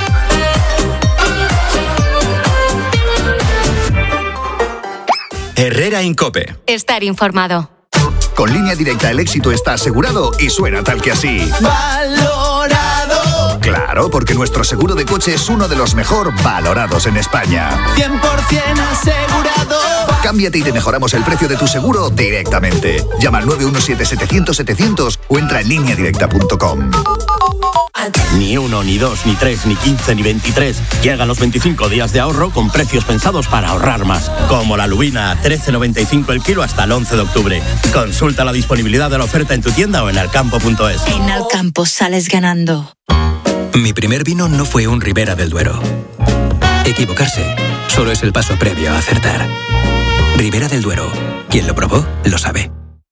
Speaker 4: Herrera Incope.
Speaker 8: Estar informado.
Speaker 4: Con Línea Directa el éxito está asegurado y suena tal que así.
Speaker 5: ¡Valorado!
Speaker 4: Claro, porque nuestro seguro de coche es uno de los mejor valorados en España.
Speaker 5: cien por ciento asegurado.
Speaker 4: Cámbiate y te mejoramos el precio de tu seguro directamente. Llama al nueve uno siete, setecientos, setecientos o entra en línea directa punto com.
Speaker 23: Ni uno, ni dos, ni tres, ni quince, ni veintitrés. Llegan los veinticinco días de ahorro con precios pensados para ahorrar más. Como la lubina a trece noventa y cinco el kilo hasta el once de octubre. Consulta la disponibilidad de la oferta en tu tienda o en alcampo punto es.
Speaker 24: En Alcampo sales ganando.
Speaker 25: Mi primer vino no fue un Ribera del Duero. Equivocarse solo es el paso previo a acertar. Ribera del Duero. Quien lo probó, lo sabe.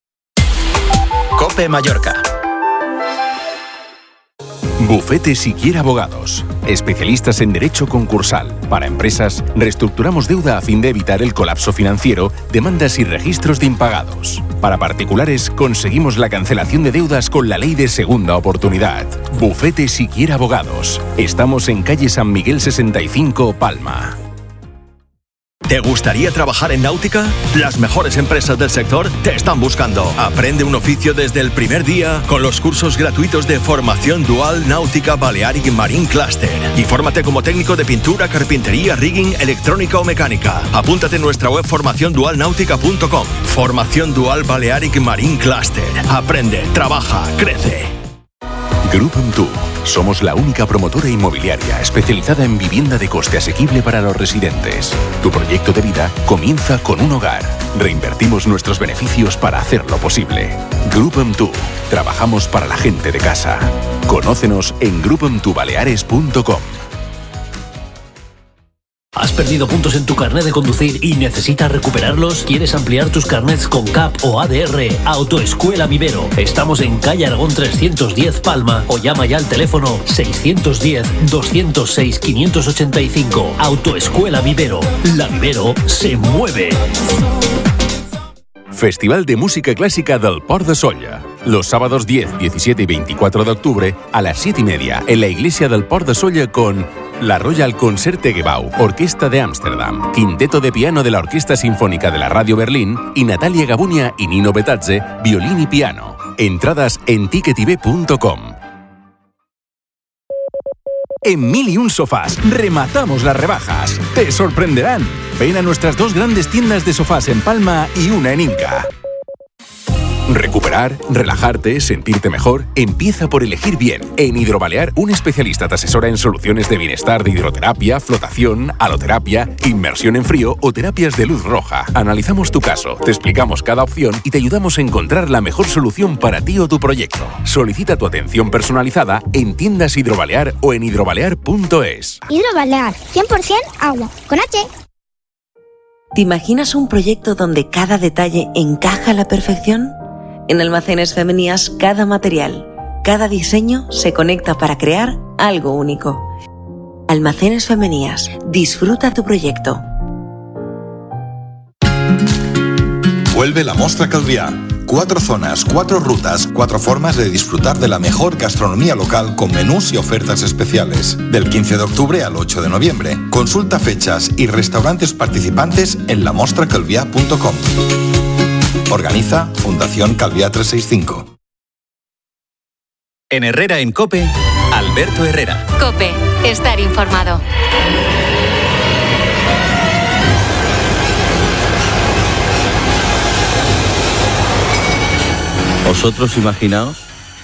Speaker 4: COPE Mallorca.
Speaker 26: Bufete Siquiera Abogados. Especialistas en derecho concursal. Para empresas, reestructuramos deuda a fin de evitar el colapso financiero, demandas y registros de impagados. Para particulares, conseguimos la cancelación de deudas con la ley de segunda oportunidad. Bufete Siquiera Abogados. Estamos en calle San Miguel sesenta y cinco, Palma.
Speaker 23: ¿Te gustaría trabajar en náutica? Las mejores empresas del sector te están buscando. Aprende un oficio desde el primer día con los cursos gratuitos de formación dual Náutica Balearic Marine Cluster. Y fórmate como técnico de pintura, carpintería, rigging, electrónica o mecánica. Apúntate en nuestra web formación dual náutica punto com. Formación dual Balearic Marine Cluster. Aprende, trabaja, crece.
Speaker 26: Group'em dos. Somos la única promotora inmobiliaria especializada en vivienda de coste asequible para los residentes. Tu proyecto de vida comienza con un hogar. Reinvertimos nuestros beneficios para hacerlo posible. Group'em dos. Trabajamos para la gente de casa. Conócenos en group'em dos baleares punto com.
Speaker 27: ¿Has perdido puntos en tu carnet de conducir y necesitas recuperarlos? ¿Quieres ampliar tus carnets con C A P o A D R? Autoescuela Vivero. Estamos en calle Aragón trescientos diez Palma o llama ya al teléfono seiscientos diez, doscientos seis, quinientos ochenta y cinco. Autoescuela Vivero. La Vivero se mueve.
Speaker 26: Festival de Música Clásica del Port de Sóller. Los sábados diez, diecisiete y veinticuatro de octubre a las siete y media en la iglesia del Port de Sóller con la Royal Concerte Gebouw, Orquesta de Ámsterdam, Quinteto de Piano de la Orquesta Sinfónica de la Radio Berlín y Natalia Gabunia y Nino Betazze, violín y piano. Entradas en ticketib punto com. En Mil y Un Sofás rematamos las rebajas. Te sorprenderán. Ven a nuestras dos grandes tiendas de sofás en Palma y una en Inca. Recuperar, relajarte, sentirte mejor, empieza por elegir bien. En Hidrobalear, un especialista te asesora en soluciones de bienestar de hidroterapia, flotación, haloterapia, inmersión en frío o terapias de luz roja. Analizamos tu caso, te explicamos cada opción y te ayudamos a encontrar la mejor solución para ti o tu proyecto. Solicita tu atención personalizada en tiendas Hidrobalear o en hidrobalear punto es.
Speaker 20: Hidrobalear, cien por ciento agua, con H.
Speaker 28: ¿Te imaginas un proyecto donde cada detalle encaja a la perfección? En Almacenes Femenías, cada material, cada diseño se conecta para crear algo único. Almacenes Femenías, disfruta tu proyecto.
Speaker 29: Vuelve la Mostra Calviá. Cuatro zonas, cuatro rutas, cuatro formas de disfrutar de la mejor gastronomía local con menús y ofertas especiales. Del quince de octubre al ocho de noviembre. Consulta fechas y restaurantes participantes en la mostra calviá punto com. Organiza Fundación Calviá trescientos sesenta y cinco.
Speaker 4: En Herrera en COPE, Alberto Herrera.
Speaker 8: COPE, estar informado.
Speaker 12: Vosotros imaginaos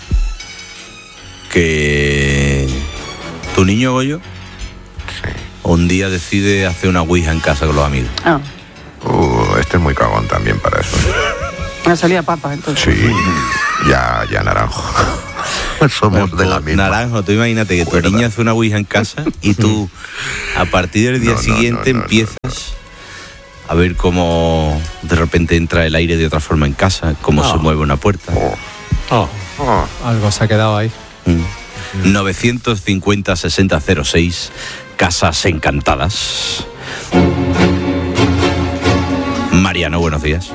Speaker 12: que tu niño Goyo un día decide hacer una ouija en casa con los amigos.
Speaker 16: Ah.
Speaker 13: Uh, este es muy cagón también para eso.
Speaker 16: Me salía papa, entonces.
Speaker 13: Sí, ya, ya naranjo. Somos
Speaker 12: Bueno,
Speaker 13: de la
Speaker 12: pues,
Speaker 13: misma.
Speaker 12: Naranjo, tú imagínate que tu niña hace una ouija en casa y tú, a partir del día
Speaker 13: No, no,
Speaker 12: siguiente,
Speaker 13: no, no,
Speaker 12: empiezas a ver cómo de repente entra el aire de otra forma en casa, cómo
Speaker 10: Oh.
Speaker 12: se mueve una puerta.
Speaker 10: Oh, algo se ha quedado ahí.
Speaker 12: Mm. novecientos cincuenta sesenta cero seis, Casas Encantadas. Mariano, buenos días.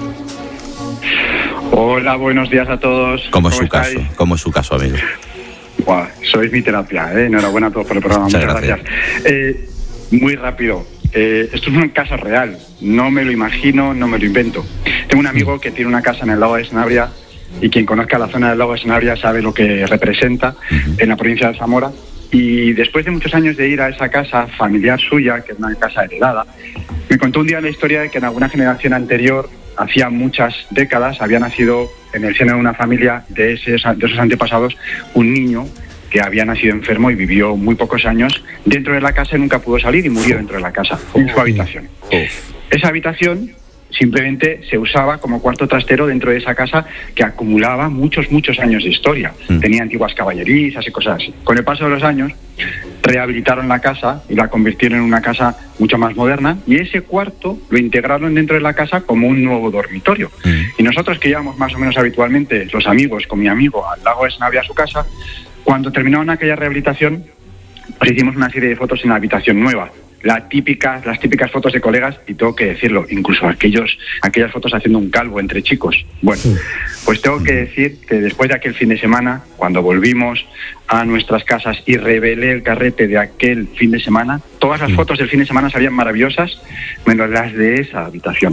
Speaker 3: Hola, buenos días a todos.
Speaker 12: ¿Cómo es su
Speaker 3: estáis?
Speaker 12: caso? ¿Cómo es su caso, amigo?
Speaker 3: Buah, sois mi terapia, ¿eh? Enhorabuena a todos por el programa.
Speaker 12: Muchas
Speaker 3: Muchas
Speaker 12: gracias.
Speaker 3: gracias. Eh, muy rápido. Eh, esto es un caso real. No me lo imagino, no me lo invento. Tengo un amigo que tiene una casa en el lago de Sanabria y quien conozca la zona del lago de Sanabria sabe lo que representa en la provincia de Zamora. Y después de muchos años de ir a esa casa familiar suya, que es una casa heredada, me contó un día la historia de que en alguna generación anterior, hacía muchas décadas, había nacido en el seno de una familia de, ese, de esos antepasados un niño que había nacido enfermo y vivió muy pocos años dentro de la casa y nunca pudo salir y murió dentro de la casa, en su habitación. Esa habitación simplemente se usaba como cuarto trastero dentro de esa casa que acumulaba muchos, muchos años de historia.
Speaker 12: Mm.
Speaker 3: Tenía antiguas caballerizas y cosas así. Con el paso de los años, rehabilitaron la casa y la convirtieron en una casa mucho más moderna y ese cuarto lo integraron dentro de la casa como un nuevo dormitorio.
Speaker 12: Mm.
Speaker 3: Y nosotros que íbamos más o menos habitualmente, los amigos con mi amigo, al lago de Sanabria a su casa, cuando terminaron aquella rehabilitación, pues hicimos una serie de fotos en la habitación nueva. La típica, las típicas fotos de colegas, y tengo que decirlo, incluso aquellos, aquellas fotos haciendo un calvo entre chicos. Bueno, pues tengo que decir que después de aquel fin de semana, cuando volvimos a nuestras casas y revelé el carrete de aquel fin de semana, todas las fotos del fin de semana salían maravillosas, menos las de esa habitación.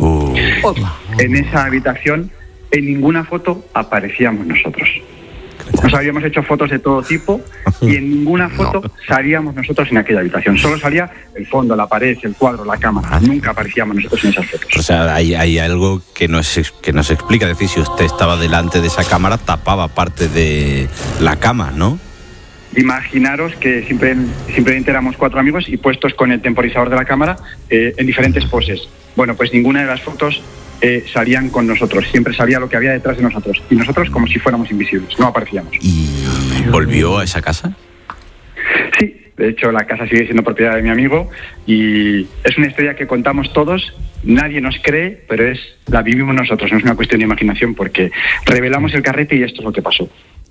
Speaker 3: En esa habitación, en ninguna foto aparecíamos nosotros. Nos habíamos hecho fotos de todo tipo y en ninguna foto no. salíamos nosotros en aquella habitación. Solo salía el fondo, la pared, el cuadro, la cámara. Nunca aparecíamos nosotros en esas fotos.
Speaker 12: O sea, hay, hay algo que nos, que nos explica. Es decir, si usted estaba delante de esa cámara, tapaba parte de la cama, ¿no?
Speaker 3: Imaginaros que siempre, simplemente éramos cuatro amigos y puestos con el temporizador de la cámara eh, en diferentes poses. Bueno, pues ninguna de las fotos eh, salían con nosotros. Siempre salía lo que había detrás de nosotros. Y nosotros como si fuéramos invisibles, no aparecíamos.
Speaker 12: ¿Y volvió a esa casa?
Speaker 3: Sí, de hecho la casa sigue siendo propiedad de mi amigo y es una historia que contamos todos. Nadie nos cree, pero es la vivimos nosotros, no es una cuestión de imaginación porque revelamos el carrete y esto es lo que pasó.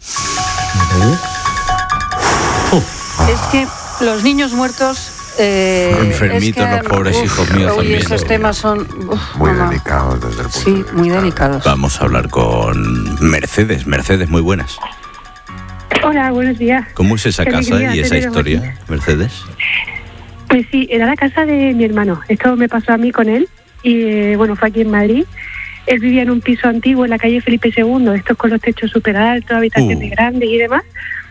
Speaker 16: Es que los niños muertos... Eh,
Speaker 12: enfermitos,
Speaker 16: es que,
Speaker 12: los pobres
Speaker 16: uf,
Speaker 12: hijos míos
Speaker 16: uy,
Speaker 12: también.
Speaker 16: esos temas son... Uf,
Speaker 13: muy
Speaker 16: mamá.
Speaker 13: delicados desde el punto
Speaker 16: Sí,
Speaker 13: de vista.
Speaker 16: muy delicados.
Speaker 12: Vamos a hablar con Mercedes. Mercedes, muy buenas.
Speaker 6: Hola, buenos días.
Speaker 12: ¿Cómo es esa
Speaker 6: Qué
Speaker 12: casa
Speaker 6: alegría
Speaker 12: y esa
Speaker 6: teneros
Speaker 12: historia,
Speaker 6: aquí.
Speaker 12: Mercedes?
Speaker 6: Pues sí, era la casa de mi hermano. Esto me pasó a mí con él y eh, bueno, fue aquí en Madrid. Él vivía en un piso antiguo en la calle Felipe segundo, estos con los techos súper altos, habitaciones
Speaker 12: Uh.
Speaker 6: grandes y demás.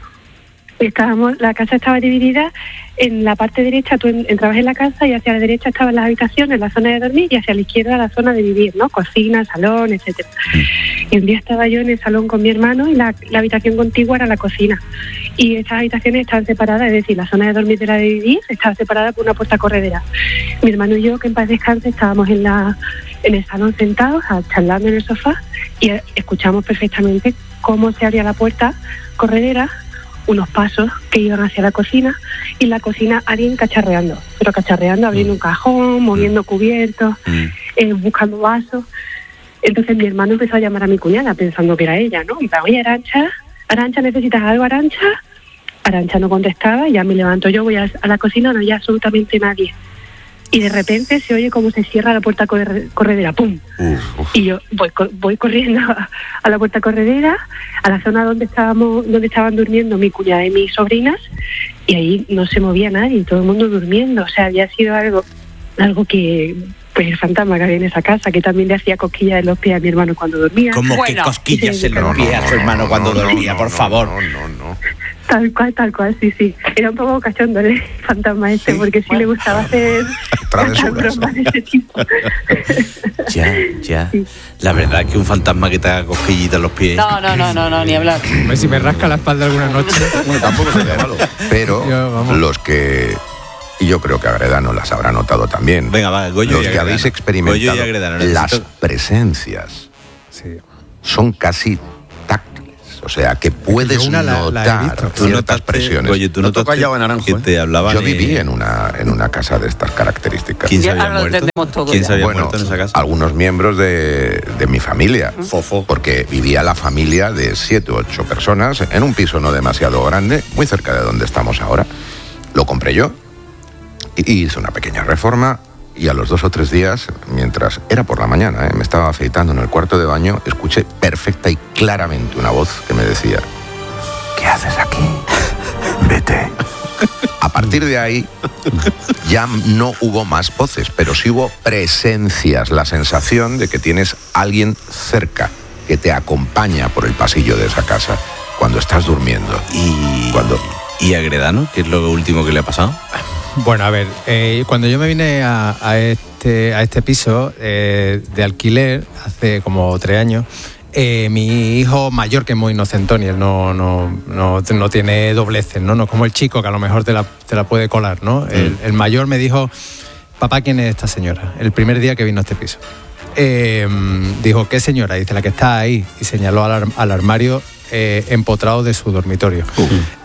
Speaker 6: Estábamos, la casa estaba dividida, en la parte derecha tú en- entrabas en la casa y hacia la derecha estaban las habitaciones, la zona de dormir, y hacia la izquierda la zona de vivir, ¿no? Cocina, salón, etcétera. Y un día estaba yo en el salón con mi hermano y la, la habitación contigua era la cocina. Y estas habitaciones estaban separadas, es decir, la zona de dormir de la de vivir estaba separada por una puerta corredera. Mi hermano y yo, que en paz descanse, estábamos en la en el salón sentados, a- charlando en el sofá, y eh, escuchamos perfectamente cómo se abría la puerta corredera, unos pasos que iban hacia la cocina y en la cocina alguien cacharreando, pero cacharreando, abriendo un cajón, moviendo cubiertos, eh, buscando vasos. Entonces mi hermano empezó a llamar a mi cuñada pensando que era ella, ¿no? Y me dijo, oye, Arancha, Arancha, ¿necesitas algo, Arancha? Arancha no contestaba, ya me levanto yo, voy a, a la cocina, no hay absolutamente nadie. Y de repente se oye cómo se cierra la puerta corre- corredera, ¡pum! Y yo voy, co- voy corriendo a, a la puerta corredera, a la zona donde estábamos, donde estaban durmiendo mi cuñada y mis sobrinas, y ahí no se movía nadie, todo el mundo durmiendo. O sea, había sido algo, algo que, pues el fantasma que había en esa casa, que también le hacía cosquillas en los pies a mi hermano cuando dormía.
Speaker 12: ¿Cómo que cosquillas en los pies a su hermano cuando dormía, por favor?
Speaker 6: Tal cual, tal cual, sí, sí. Era un poco cachondo el fantasma este, porque sí le gustaba hacer
Speaker 12: Travesuras.
Speaker 6: bromas de ese tipo.
Speaker 12: Ya, ya. La verdad que un fantasma que te haga cosquillitas en los pies.
Speaker 16: No, no, no, no, no, ni hablar.
Speaker 10: Hombre, si me rasca la espalda alguna noche.
Speaker 13: Bueno, tampoco sería malo. Pero los que... Y yo creo que Agredano las habrá notado también.
Speaker 12: Venga, va, Goyo
Speaker 13: Los
Speaker 12: y
Speaker 13: que
Speaker 12: Agredano.
Speaker 13: habéis experimentado
Speaker 12: Goyo y Agredano,
Speaker 13: las
Speaker 12: necesito-
Speaker 13: presencias son casi táctiles. O sea, que puedes
Speaker 10: Una la- la he
Speaker 13: notar
Speaker 10: visto.
Speaker 12: Tú
Speaker 13: ciertas
Speaker 12: notaste-
Speaker 13: presiones.
Speaker 12: oye, tú
Speaker 9: No
Speaker 12: notaste
Speaker 9: toca Llave Naranjo,
Speaker 12: que
Speaker 9: ¿eh?
Speaker 12: te hablaban
Speaker 13: Yo
Speaker 12: y-
Speaker 13: viví en una, en una casa de estas características.
Speaker 12: ¿Quién se
Speaker 16: Ya,
Speaker 12: había
Speaker 16: ahora lo
Speaker 12: muerto?
Speaker 16: entendemos todo
Speaker 12: ¿Quién
Speaker 16: ya.
Speaker 12: se había
Speaker 13: Bueno,
Speaker 12: muerto en esa casa?
Speaker 13: algunos miembros de, de mi familia.
Speaker 9: Fofo.
Speaker 13: Porque vivía la familia de siete u ocho personas en un piso no demasiado grande, muy cerca de donde estamos ahora. Lo compré yo y y hice una pequeña reforma. Y a los dos o tres días, mientras era por la mañana, ¿eh? me estaba afeitando en el cuarto de baño, escuché perfecta y claramente una voz que me decía: ¿qué haces aquí? Vete. A partir de ahí ya no hubo más voces, pero sí hubo presencias, la sensación de que tienes alguien cerca que te acompaña por el pasillo de esa casa cuando estás durmiendo.
Speaker 12: Y,
Speaker 13: Cuando
Speaker 12: ¿Y a Gredano? ¿Qué es lo último que le ha pasado?
Speaker 10: Bueno, a ver, eh, cuando yo me vine a, a este, a este piso eh, de alquiler hace como tres años, eh, mi hijo mayor, que es muy inocentón y él no, no, no, no tiene dobleces, ¿no? No es como el chico que a lo mejor te la, te la puede colar, ¿no? El, el mayor me dijo: papá, ¿quién es esta señora? El primer día que vino a este piso. Eh, dijo: ¿qué señora? Dice: la que está ahí. Y señaló al, ar- al armario eh, empotrado de su dormitorio.
Speaker 12: Uh.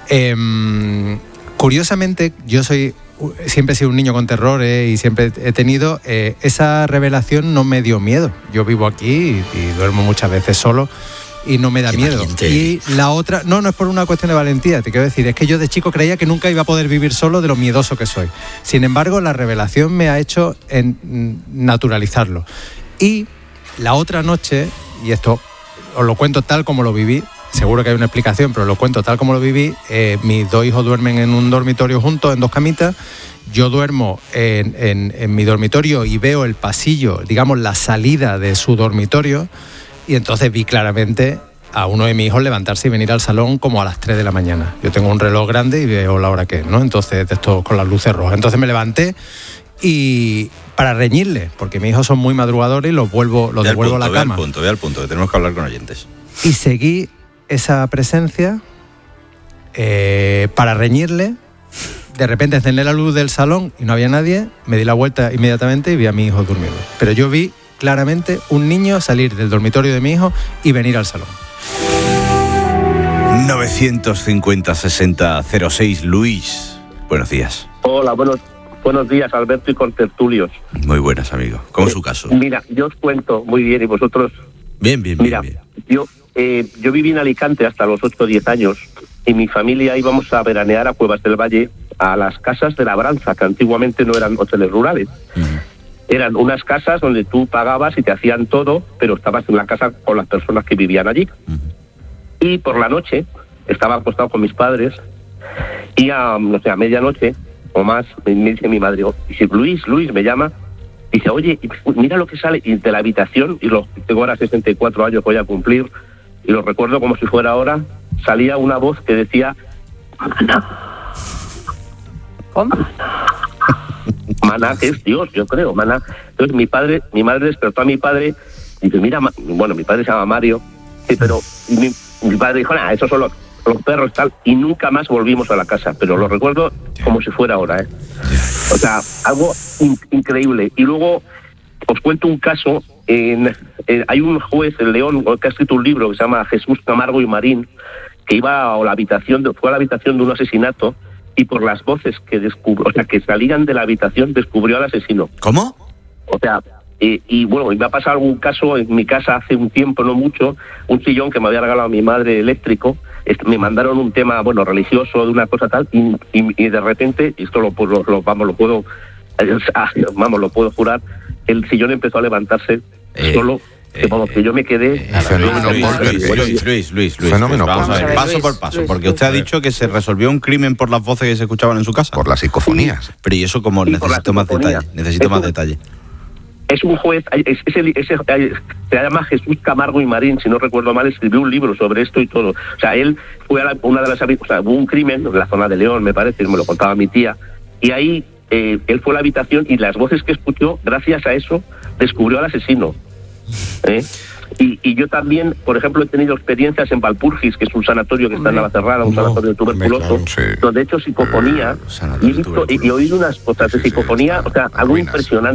Speaker 10: Eh, curiosamente, yo soy siempre he sido un niño con terrores y siempre he tenido eh, esa revelación. No me dio miedo. Yo vivo aquí y, y duermo muchas veces solo y no me da
Speaker 14: Qué
Speaker 10: miedo.
Speaker 14: valiente.
Speaker 10: Y la otra, no, no es por una cuestión de valentía, te quiero decir, es que yo de chico creía que nunca iba a poder vivir solo de lo miedoso que soy. Sin embargo, la revelación me ha hecho en, naturalizarlo. Y la otra noche, y esto os lo cuento tal como lo viví, seguro que hay una explicación, pero lo cuento tal como lo viví. Eh, mis dos hijos duermen en un dormitorio juntos, en dos camitas. Yo duermo en, en, en mi dormitorio y veo el pasillo, digamos, la salida de su dormitorio. Y entonces vi claramente a uno de mis hijos levantarse y venir al salón como a las tres de la mañana. Yo tengo un reloj grande y veo la hora que es, ¿no? Entonces, de esto con las luces rojas. Entonces me levanté y para reñirle, porque mis hijos son muy madrugadores y los vuelvo, los
Speaker 12: Ve al
Speaker 10: devuelvo
Speaker 12: punto,
Speaker 10: a la
Speaker 12: ve al
Speaker 10: cama.
Speaker 12: punto, ve al punto, que tenemos que hablar con oyentes.
Speaker 10: Y seguí esa presencia eh, para reñirle. De repente encendí la luz del salón y no había nadie. Me di la vuelta inmediatamente y vi a mi hijo durmiendo. Pero yo vi claramente un niño salir del dormitorio de mi hijo y venir al salón.
Speaker 12: novecientos cincuenta sesenta cero seis, Luis. Buenos días.
Speaker 1: Hola, buenos, buenos días, Alberto y contertulios.
Speaker 12: Muy buenas, amigo. ¿Cómo es su caso?
Speaker 1: Mira, yo os cuento muy bien y vosotros...
Speaker 12: Bien, bien,
Speaker 1: Mira,
Speaker 12: bien.
Speaker 1: yo eh, yo viví en Alicante hasta los ocho o diez años y mi familia íbamos a veranear a Cuevas del Valle, a las casas de labranza, que antiguamente no eran hoteles rurales. Eran unas casas donde tú pagabas y te hacían todo, pero estabas en la casa con las personas que vivían allí. Y por la noche estaba acostado con mis padres y a, no sé, a medianoche o más me, me dice mi madre, dice, Luis, Luis, me llama, dice, oye, mira lo que sale y de la habitación, y lo tengo ahora sesenta y cuatro años, voy a cumplir, y lo recuerdo como si fuera ahora, salía una voz que decía, Maná.
Speaker 16: ¿Cómo?
Speaker 1: Maná, que es Dios, yo creo, Maná. Entonces mi padre, mi madre despertó a mi padre, y dice, mira, bueno, mi padre se llama Mario, sí, pero mi, mi padre dijo, nada, esos son los, los perros tal, y nunca más volvimos a la casa, pero lo recuerdo como si fuera ahora, ¿eh? O sea, algo in- increíble. Y luego os cuento un caso, en, en, hay un juez en León que ha escrito un libro que se llama Jesús Camargo y Marín, que iba a la habitación, de, fue a la habitación de un asesinato y por las voces que descubrió, o sea, que salían de la habitación, descubrió al asesino.
Speaker 12: ¿Cómo?
Speaker 1: O sea, eh, y bueno, me ha pasado algún caso en mi casa hace un tiempo, no mucho, un sillón que me había regalado mi madre eléctrico, est- me mandaron un tema, bueno, religioso, de una cosa tal, y, y, y de repente, y esto lo, lo, lo, vamos, lo puedo, eh, vamos, lo puedo jurar, el sillón empezó a levantarse
Speaker 12: Eh,
Speaker 1: solo, que, vamos, que yo me quedé...
Speaker 13: Fenómeno
Speaker 12: Luis,
Speaker 13: Poltergeist.
Speaker 12: Luis, Luis, Luis, Luis, Luis.
Speaker 13: Fenómeno
Speaker 12: Vamos a ver,
Speaker 13: Poltergeist.
Speaker 12: paso por paso,
Speaker 1: Luis,
Speaker 12: porque
Speaker 1: Luis.
Speaker 12: usted ha dicho que se resolvió un crimen por las voces que se escuchaban en su casa.
Speaker 13: Por las psicofonías.
Speaker 12: Pero y eso como
Speaker 1: Sí, por la
Speaker 12: necesito más
Speaker 1: psicofonía.
Speaker 12: detalle, necesito
Speaker 1: Es
Speaker 12: más
Speaker 1: un-
Speaker 12: detalle.
Speaker 1: Es un juez, es, es el- ese- se llama Jesús Camargo y Marín, si no recuerdo mal, escribió un libro sobre esto y todo. O sea, él fue a la- una de las... habi- O sea, hubo un crimen en la zona de León, me parece, me lo contaba mi tía, y ahí eh, él fue a la habitación y las voces que escuchó, gracias a eso, descubrió al asesino. ¿Eh? Y, y yo también, por ejemplo, he tenido experiencias en Valpurgis, que es un sanatorio que está en Navacerrada, un sanatorio de tuberculoso, donde he hecho psicofonía y he, visto, y, y he oído unas cosas de psicofonía, o sea, algo impresionante.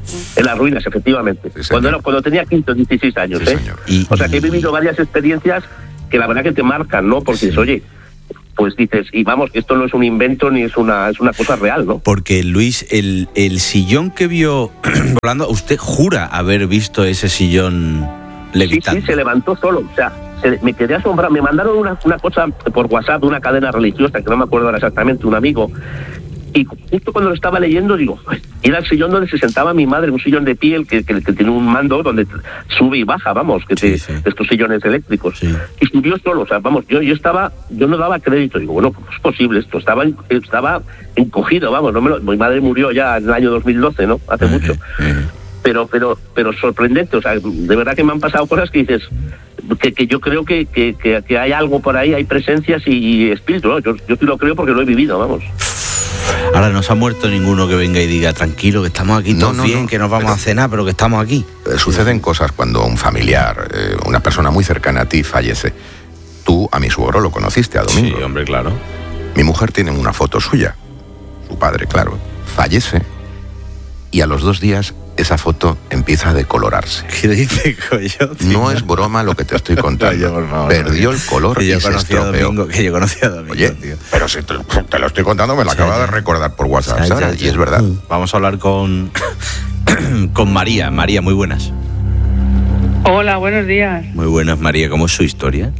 Speaker 1: En las ruinas, efectivamente.
Speaker 13: Sí,
Speaker 1: cuando, era, cuando tenía quince o dieciséis años,
Speaker 13: sí,
Speaker 1: ¿eh?
Speaker 13: Y,
Speaker 1: o sea, que he vivido varias experiencias que la verdad que te marcan, ¿no? Porque sí. dices, oye, pues dices, y vamos, que esto no es un invento ni es una es una cosa real, ¿no?
Speaker 12: Porque, Luis, el, el sillón que vio volando, usted jura haber visto ese sillón levitando.
Speaker 1: Sí, sí, se levantó solo, o sea, se, me quedé asombrado. Me mandaron una, una cosa por WhatsApp de una cadena religiosa, que no me acuerdo ahora exactamente, un amigo, y justo cuando lo estaba leyendo, digo, era el sillón donde se sentaba mi madre, un sillón de piel que, que, que tiene un mando donde sube y baja, vamos, que te, sí, sí. estos sillones eléctricos. Sí. Y subió solo, o sea, vamos, yo yo estaba, yo no daba crédito, digo, bueno, ¿cómo es posible esto? Estaba estaba encogido, vamos, no me lo, mi madre murió ya en el año dos mil doce, ¿no? Hace uh-huh. mucho. Uh-huh. Pero, pero, pero sorprendente, o sea, de verdad que me han pasado cosas que dices, que, que yo creo que, que, que, que hay algo por ahí, hay presencias y, y espíritu, ¿no? Yo, yo sí lo creo porque lo he vivido, vamos.
Speaker 12: Ahora no se ha muerto ninguno que venga y diga, tranquilo, que estamos aquí todos no, no, bien, no, que nos vamos pero, a cenar, pero que estamos aquí.
Speaker 13: Eh, suceden cosas cuando un familiar, eh, una persona muy cercana a ti fallece. Tú a mi suegro lo conociste, a Domingo.
Speaker 12: Sí, hombre, claro.
Speaker 13: Mi mujer tiene una foto suya, su padre, claro, fallece y a los dos días esa foto empieza a decolorarse.
Speaker 12: ¿Qué dice, Coyote?
Speaker 13: No es broma lo que te estoy contando. Yo, por favor, Perdió el color que y se estropeó.
Speaker 12: Domingo, que yo conocía a Domingo,
Speaker 13: Oye,
Speaker 12: tío.
Speaker 13: Pero si te, te lo estoy contando, me lo acaba de recordar por WhatsApp, ya, Sara, ya, ya. Y es verdad.
Speaker 12: Vamos a hablar con, con María. María, muy buenas.
Speaker 2: Hola, buenos días.
Speaker 12: Muy buenas, María. ¿Cómo es su historia?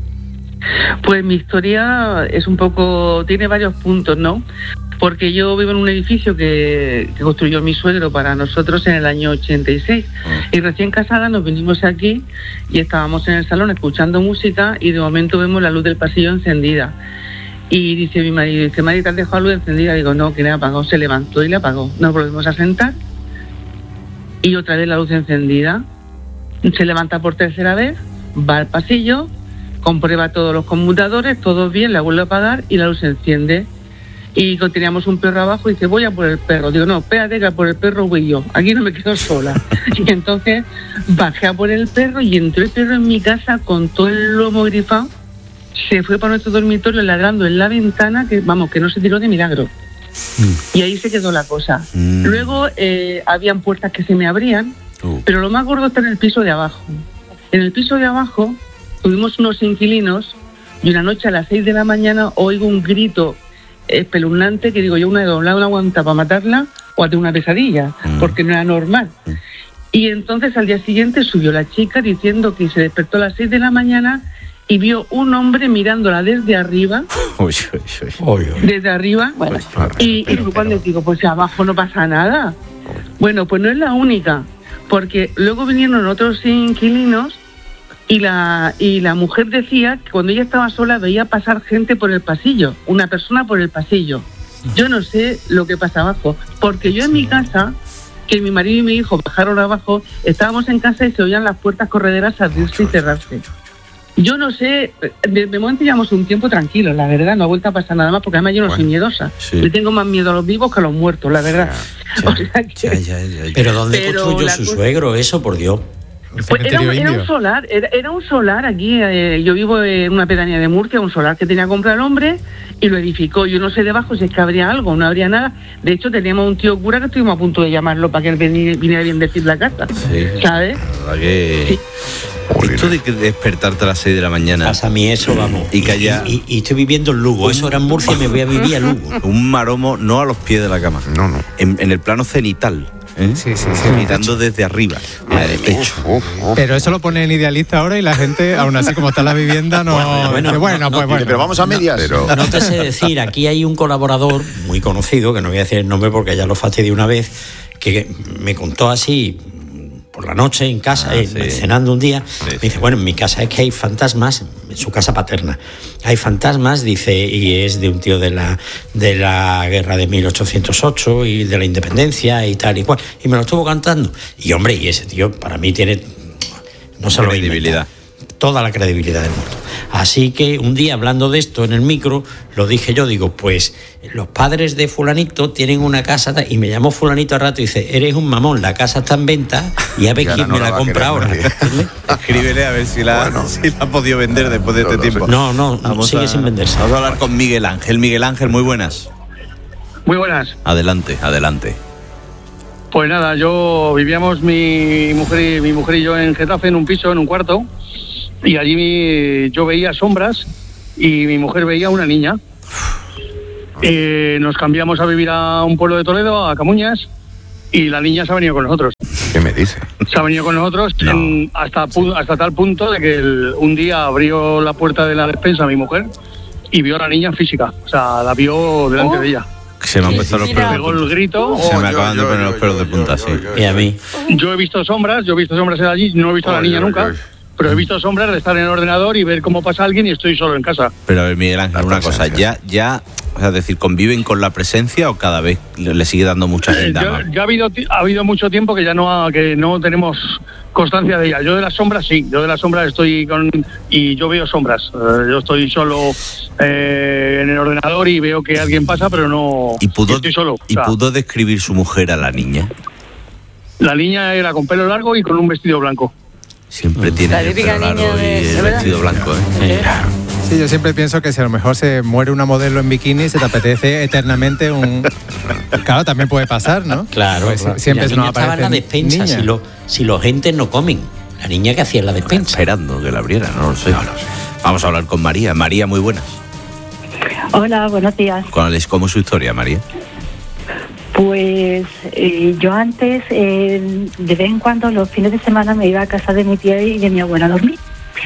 Speaker 2: Pues mi historia es un poco... tiene varios puntos, ¿no? Porque yo vivo en un edificio que, que construyó mi suegro para nosotros en el año ochenta y seis. Uh-huh. Y recién casada nos vinimos aquí y estábamos en el salón escuchando música y de momento vemos la luz del pasillo encendida. Y dice mi marido, dice, María, ¿te has dejado la luz encendida? Digo, no, que le ha apagado. Se levantó y le apagó. Nos volvemos a sentar y otra vez la luz encendida. Se levanta por tercera vez, va al pasillo, comprueba todos los conmutadores, todo bien, la vuelve a apagar y la luz se enciende. Y teníamos un perro abajo y dice, voy a por el perro. Digo, no, espérate, que a por el perro voy yo. Aquí no me quedo sola. Y entonces bajé a por el perro y entró el perro en mi casa con todo el lomo grifado. Se fue para nuestro dormitorio ladrando en la ventana, que vamos, que no se tiró de milagro. Mm. Y ahí se quedó la cosa. Mm. Luego eh, habían puertas que se me abrían, uh. pero lo más gordo está en el piso de abajo. En el piso de abajo tuvimos unos inquilinos y una noche a las seis de la mañana oigo un grito espeluznante que digo yo, una de dos, una aguanta para matarla o hacer una pesadilla, mm. porque no era normal. Mm. Y entonces al día siguiente subió la chica diciendo que se despertó a las seis de la mañana y vio un hombre mirándola desde arriba,
Speaker 12: uy, uy, uy.
Speaker 2: desde arriba, bueno, y, y cuando digo, pues abajo no pasa nada. Bueno, pues no es la única, porque luego vinieron otros inquilinos y la y la mujer decía que cuando ella estaba sola veía pasar gente por el pasillo, una persona por el pasillo. Yo no sé lo que pasa abajo, porque yo en mi casa, que mi marido y mi hijo bajaron abajo, estábamos en casa y se oían las puertas correderas abrirse y cerrarse. Yo no sé, de, de momento llevamos un tiempo tranquilo, la verdad, no ha vuelto a pasar nada más, porque además yo no bueno, soy miedosa. Sí. Le tengo más miedo a los vivos que a los muertos, la verdad.
Speaker 14: Ya, o sea que, ya, ya, ya, ya. Pero ¿dónde pero construyó su cosa... suegro eso, por Dios?
Speaker 2: Pues era, un, era un solar, era, era un solar aquí, eh, yo vivo en una pedanía de Murcia, un solar que tenía que comprar el hombre y lo edificó. Yo no sé debajo si es que habría algo, no habría nada. De hecho teníamos un tío cura que estuvimos a punto de llamarlo para que él viniera bien decir la casa, sí, ¿sabes?
Speaker 12: La verdad que... Sí. Esto de despertarte a las seis de la mañana.
Speaker 14: Pasa a mí eso, vamos.
Speaker 12: Y que haya...
Speaker 14: Y, y, y estoy viviendo en Lugo. Eso era en Murcia y me voy a vivir a Lugo.
Speaker 12: Un maromo, no a los pies de la cama.
Speaker 13: No, no.
Speaker 12: En, en el plano cenital. ¿Eh?
Speaker 10: Sí, sí, sí.
Speaker 12: Mirando desde arriba.
Speaker 10: Madre pecho. Uf, uf, uf. Pero eso lo pone en Idealista ahora y la gente, aún así como está la vivienda, no... Bueno, bueno,
Speaker 12: no,
Speaker 10: bueno
Speaker 12: no,
Speaker 10: pues bueno.
Speaker 12: Pero vamos a medias.
Speaker 14: Pero... No te sé decir, aquí hay un colaborador muy conocido, que no voy a decir el nombre porque ya lo fastidié una vez, que me contó así... por la noche en casa, ah, eh, sí. cenando un día, sí, me dice, sí. bueno, en mi casa es que hay fantasmas, en su casa paterna, hay fantasmas, dice, y es de un tío de la de la guerra de mil ochocientos ocho y de la independencia y tal y cual, y me lo estuvo cantando, y hombre, y ese tío para mí tiene, no solo credibilidad, toda la credibilidad del mundo. Así que un día hablando de esto en el micro, lo dije yo, digo, pues los padres de fulanito tienen una casa, y me llamó fulanito al rato y dice, eres un mamón, la casa está en venta y a ver quién no me la, la compra ahora.
Speaker 12: Escríbele a ver si la, bueno, si la ha podido vender después de este tiempo.
Speaker 14: No, no, vamos sigue a, sin venderse.
Speaker 12: Vamos a hablar con Miguel Ángel. Miguel Ángel, muy buenas.
Speaker 7: Muy buenas.
Speaker 12: Adelante, adelante.
Speaker 5: Pues nada, yo vivíamos mi mujer y mi mujer y yo en Getafe, en un piso, en un cuarto, y allí mi, yo veía sombras y mi mujer veía una niña. Eh, nos cambiamos a vivir a un pueblo de Toledo, a Camuñas, y la niña se ha venido con nosotros.
Speaker 13: ¿Qué me dice?
Speaker 5: Se ha venido con nosotros no. en, hasta, hasta tal punto de que el, un día abrió la puerta de la despensa a mi mujer y vio a la niña física, o sea, la vio delante oh. de ella.
Speaker 12: Se me han puesto los pelos de
Speaker 5: punta. El grito.
Speaker 12: Se me acaban de poner los pelos de punta, sí.
Speaker 14: Y a mí.
Speaker 5: Yo he visto sombras, yo he visto sombras allí, no he visto a la niña nunca, pero he visto sombras de estar en el ordenador y ver cómo pasa alguien y estoy solo en casa.
Speaker 12: Pero a ver, Miguel Ángel, una cosa, ya, ya, o sea, es decir, ¿conviven con la presencia o cada vez le sigue dando mucha gente?
Speaker 5: Eh, ya ha habido, ha habido mucho tiempo que ya no, que no tenemos constancia de ella. Yo de las sombras sí, yo de las sombras estoy con y yo veo sombras. Uh, yo estoy solo eh, en el ordenador y veo que alguien pasa, pero no
Speaker 12: ¿Y pudo,
Speaker 5: estoy solo.
Speaker 12: ¿Y
Speaker 5: o sea,
Speaker 12: pudo describir su mujer a la niña?
Speaker 5: La niña era con pelo largo y con un vestido blanco.
Speaker 12: Siempre tiene el pelo largo y el vestido blanco, ¿eh?
Speaker 10: Sí, yo siempre pienso que si a lo mejor se muere una modelo en bikini y se te apetece eternamente un... Claro, también puede pasar, ¿no?
Speaker 14: Claro,
Speaker 10: pues
Speaker 14: claro.
Speaker 10: Siempre
Speaker 14: la
Speaker 10: se
Speaker 14: niña
Speaker 10: nos
Speaker 14: estaba en la despensa,
Speaker 10: niña.
Speaker 14: si, lo, si los gentes no comen. La niña que hacía en la despensa.
Speaker 12: Esperando que la abriera, no lo sé. No lo sé. Vamos a hablar con María. María, muy buenas.
Speaker 7: Hola, buenos días.
Speaker 12: ¿Cuál es, cómo es su historia, María?
Speaker 7: Pues eh, yo antes, eh, de vez en cuando, los fines de semana me iba a casa de mi tía y de mi abuela a dormir.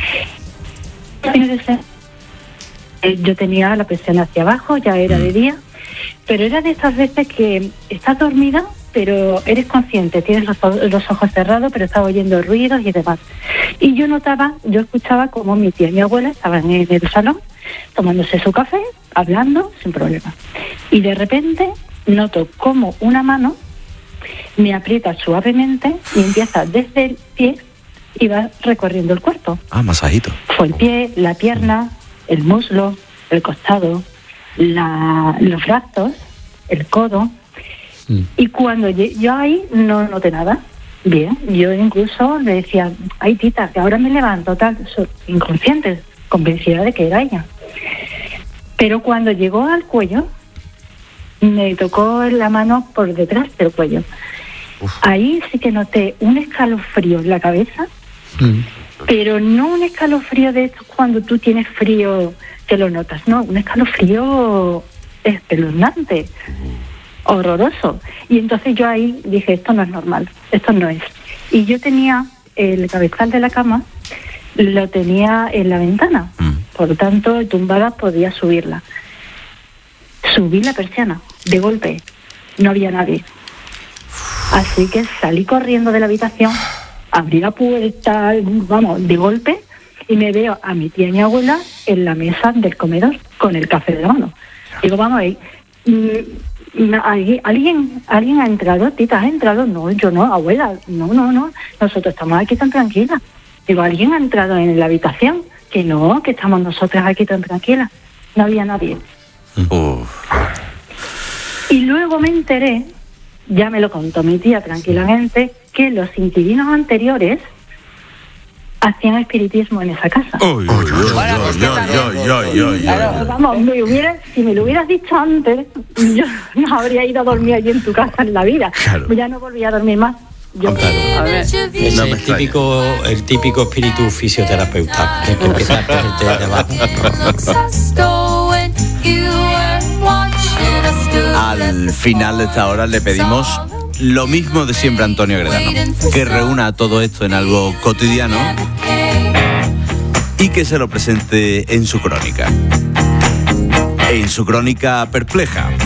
Speaker 7: Los fines de semana, eh, yo tenía la presión hacia abajo, ya era de día, pero era de estas veces que estás dormida, pero eres consciente, tienes los, los ojos cerrados, pero estás oyendo ruidos y demás. Y yo notaba, yo escuchaba como mi tía y mi abuela estaban en el salón, tomándose su café, hablando, sin problema. Y de repente noto como una mano me aprieta suavemente y empieza desde el pie y va recorriendo el cuerpo.
Speaker 12: Ah, masajito.
Speaker 7: Fue el pie, la pierna, el muslo, el costado, la, los brazos, el codo. Mm. Y cuando yo ahí no noté nada. Bien, yo incluso le decía, ay tita, que ahora me levanto, tal, inconsciente, convencida de que era ella. Pero cuando llegó al cuello, me tocó la mano por detrás del cuello. Uf. Ahí sí que noté un escalofrío en la cabeza, mm. pero no un escalofrío de estos cuando tú tienes frío que lo notas, no, un escalofrío espeluznante, horroroso. Y entonces yo ahí dije, esto no es normal, esto no es. Y yo tenía el cabezal de la cama, lo tenía en la ventana, mm. por lo tanto, tumbada podía subirla. Subí la persiana, de golpe, no había nadie. Así que salí corriendo de la habitación, abrí la puerta, vamos, de golpe, y me veo a mi tía y mi abuela en la mesa del comedor, con el café de la mano. Digo, vamos ahí, ¿alguien, ¿alguien ha entrado? ¿Tita, has entrado? No, yo no, abuela, no, no, no, nosotros estamos aquí tan tranquilas. Digo, ¿alguien ha entrado en la habitación? Que no, que estamos nosotras aquí tan tranquilas. No había nadie. Uf. Y luego me enteré, ya me lo contó mi tía tranquilamente, que los inquilinos anteriores hacían espiritismo en esa casa.
Speaker 12: Uy, uy, uy, bueno, uy, uy, uy, uy,
Speaker 7: claro, vamos, me hubiera, si me lo hubieras dicho antes, yo no habría ido a dormir allí en tu casa en la vida. Claro. Ya no volví a dormir más. Yo,
Speaker 14: claro. A ver, es no el típico, el típico espíritu fisioterapeuta que empieza a ponerte de abajo.
Speaker 12: Al final de esta hora le pedimos lo mismo de siempre a Antonio Gredano, que reúna todo esto en algo cotidiano y que se lo presente en su crónica. En su crónica perpleja.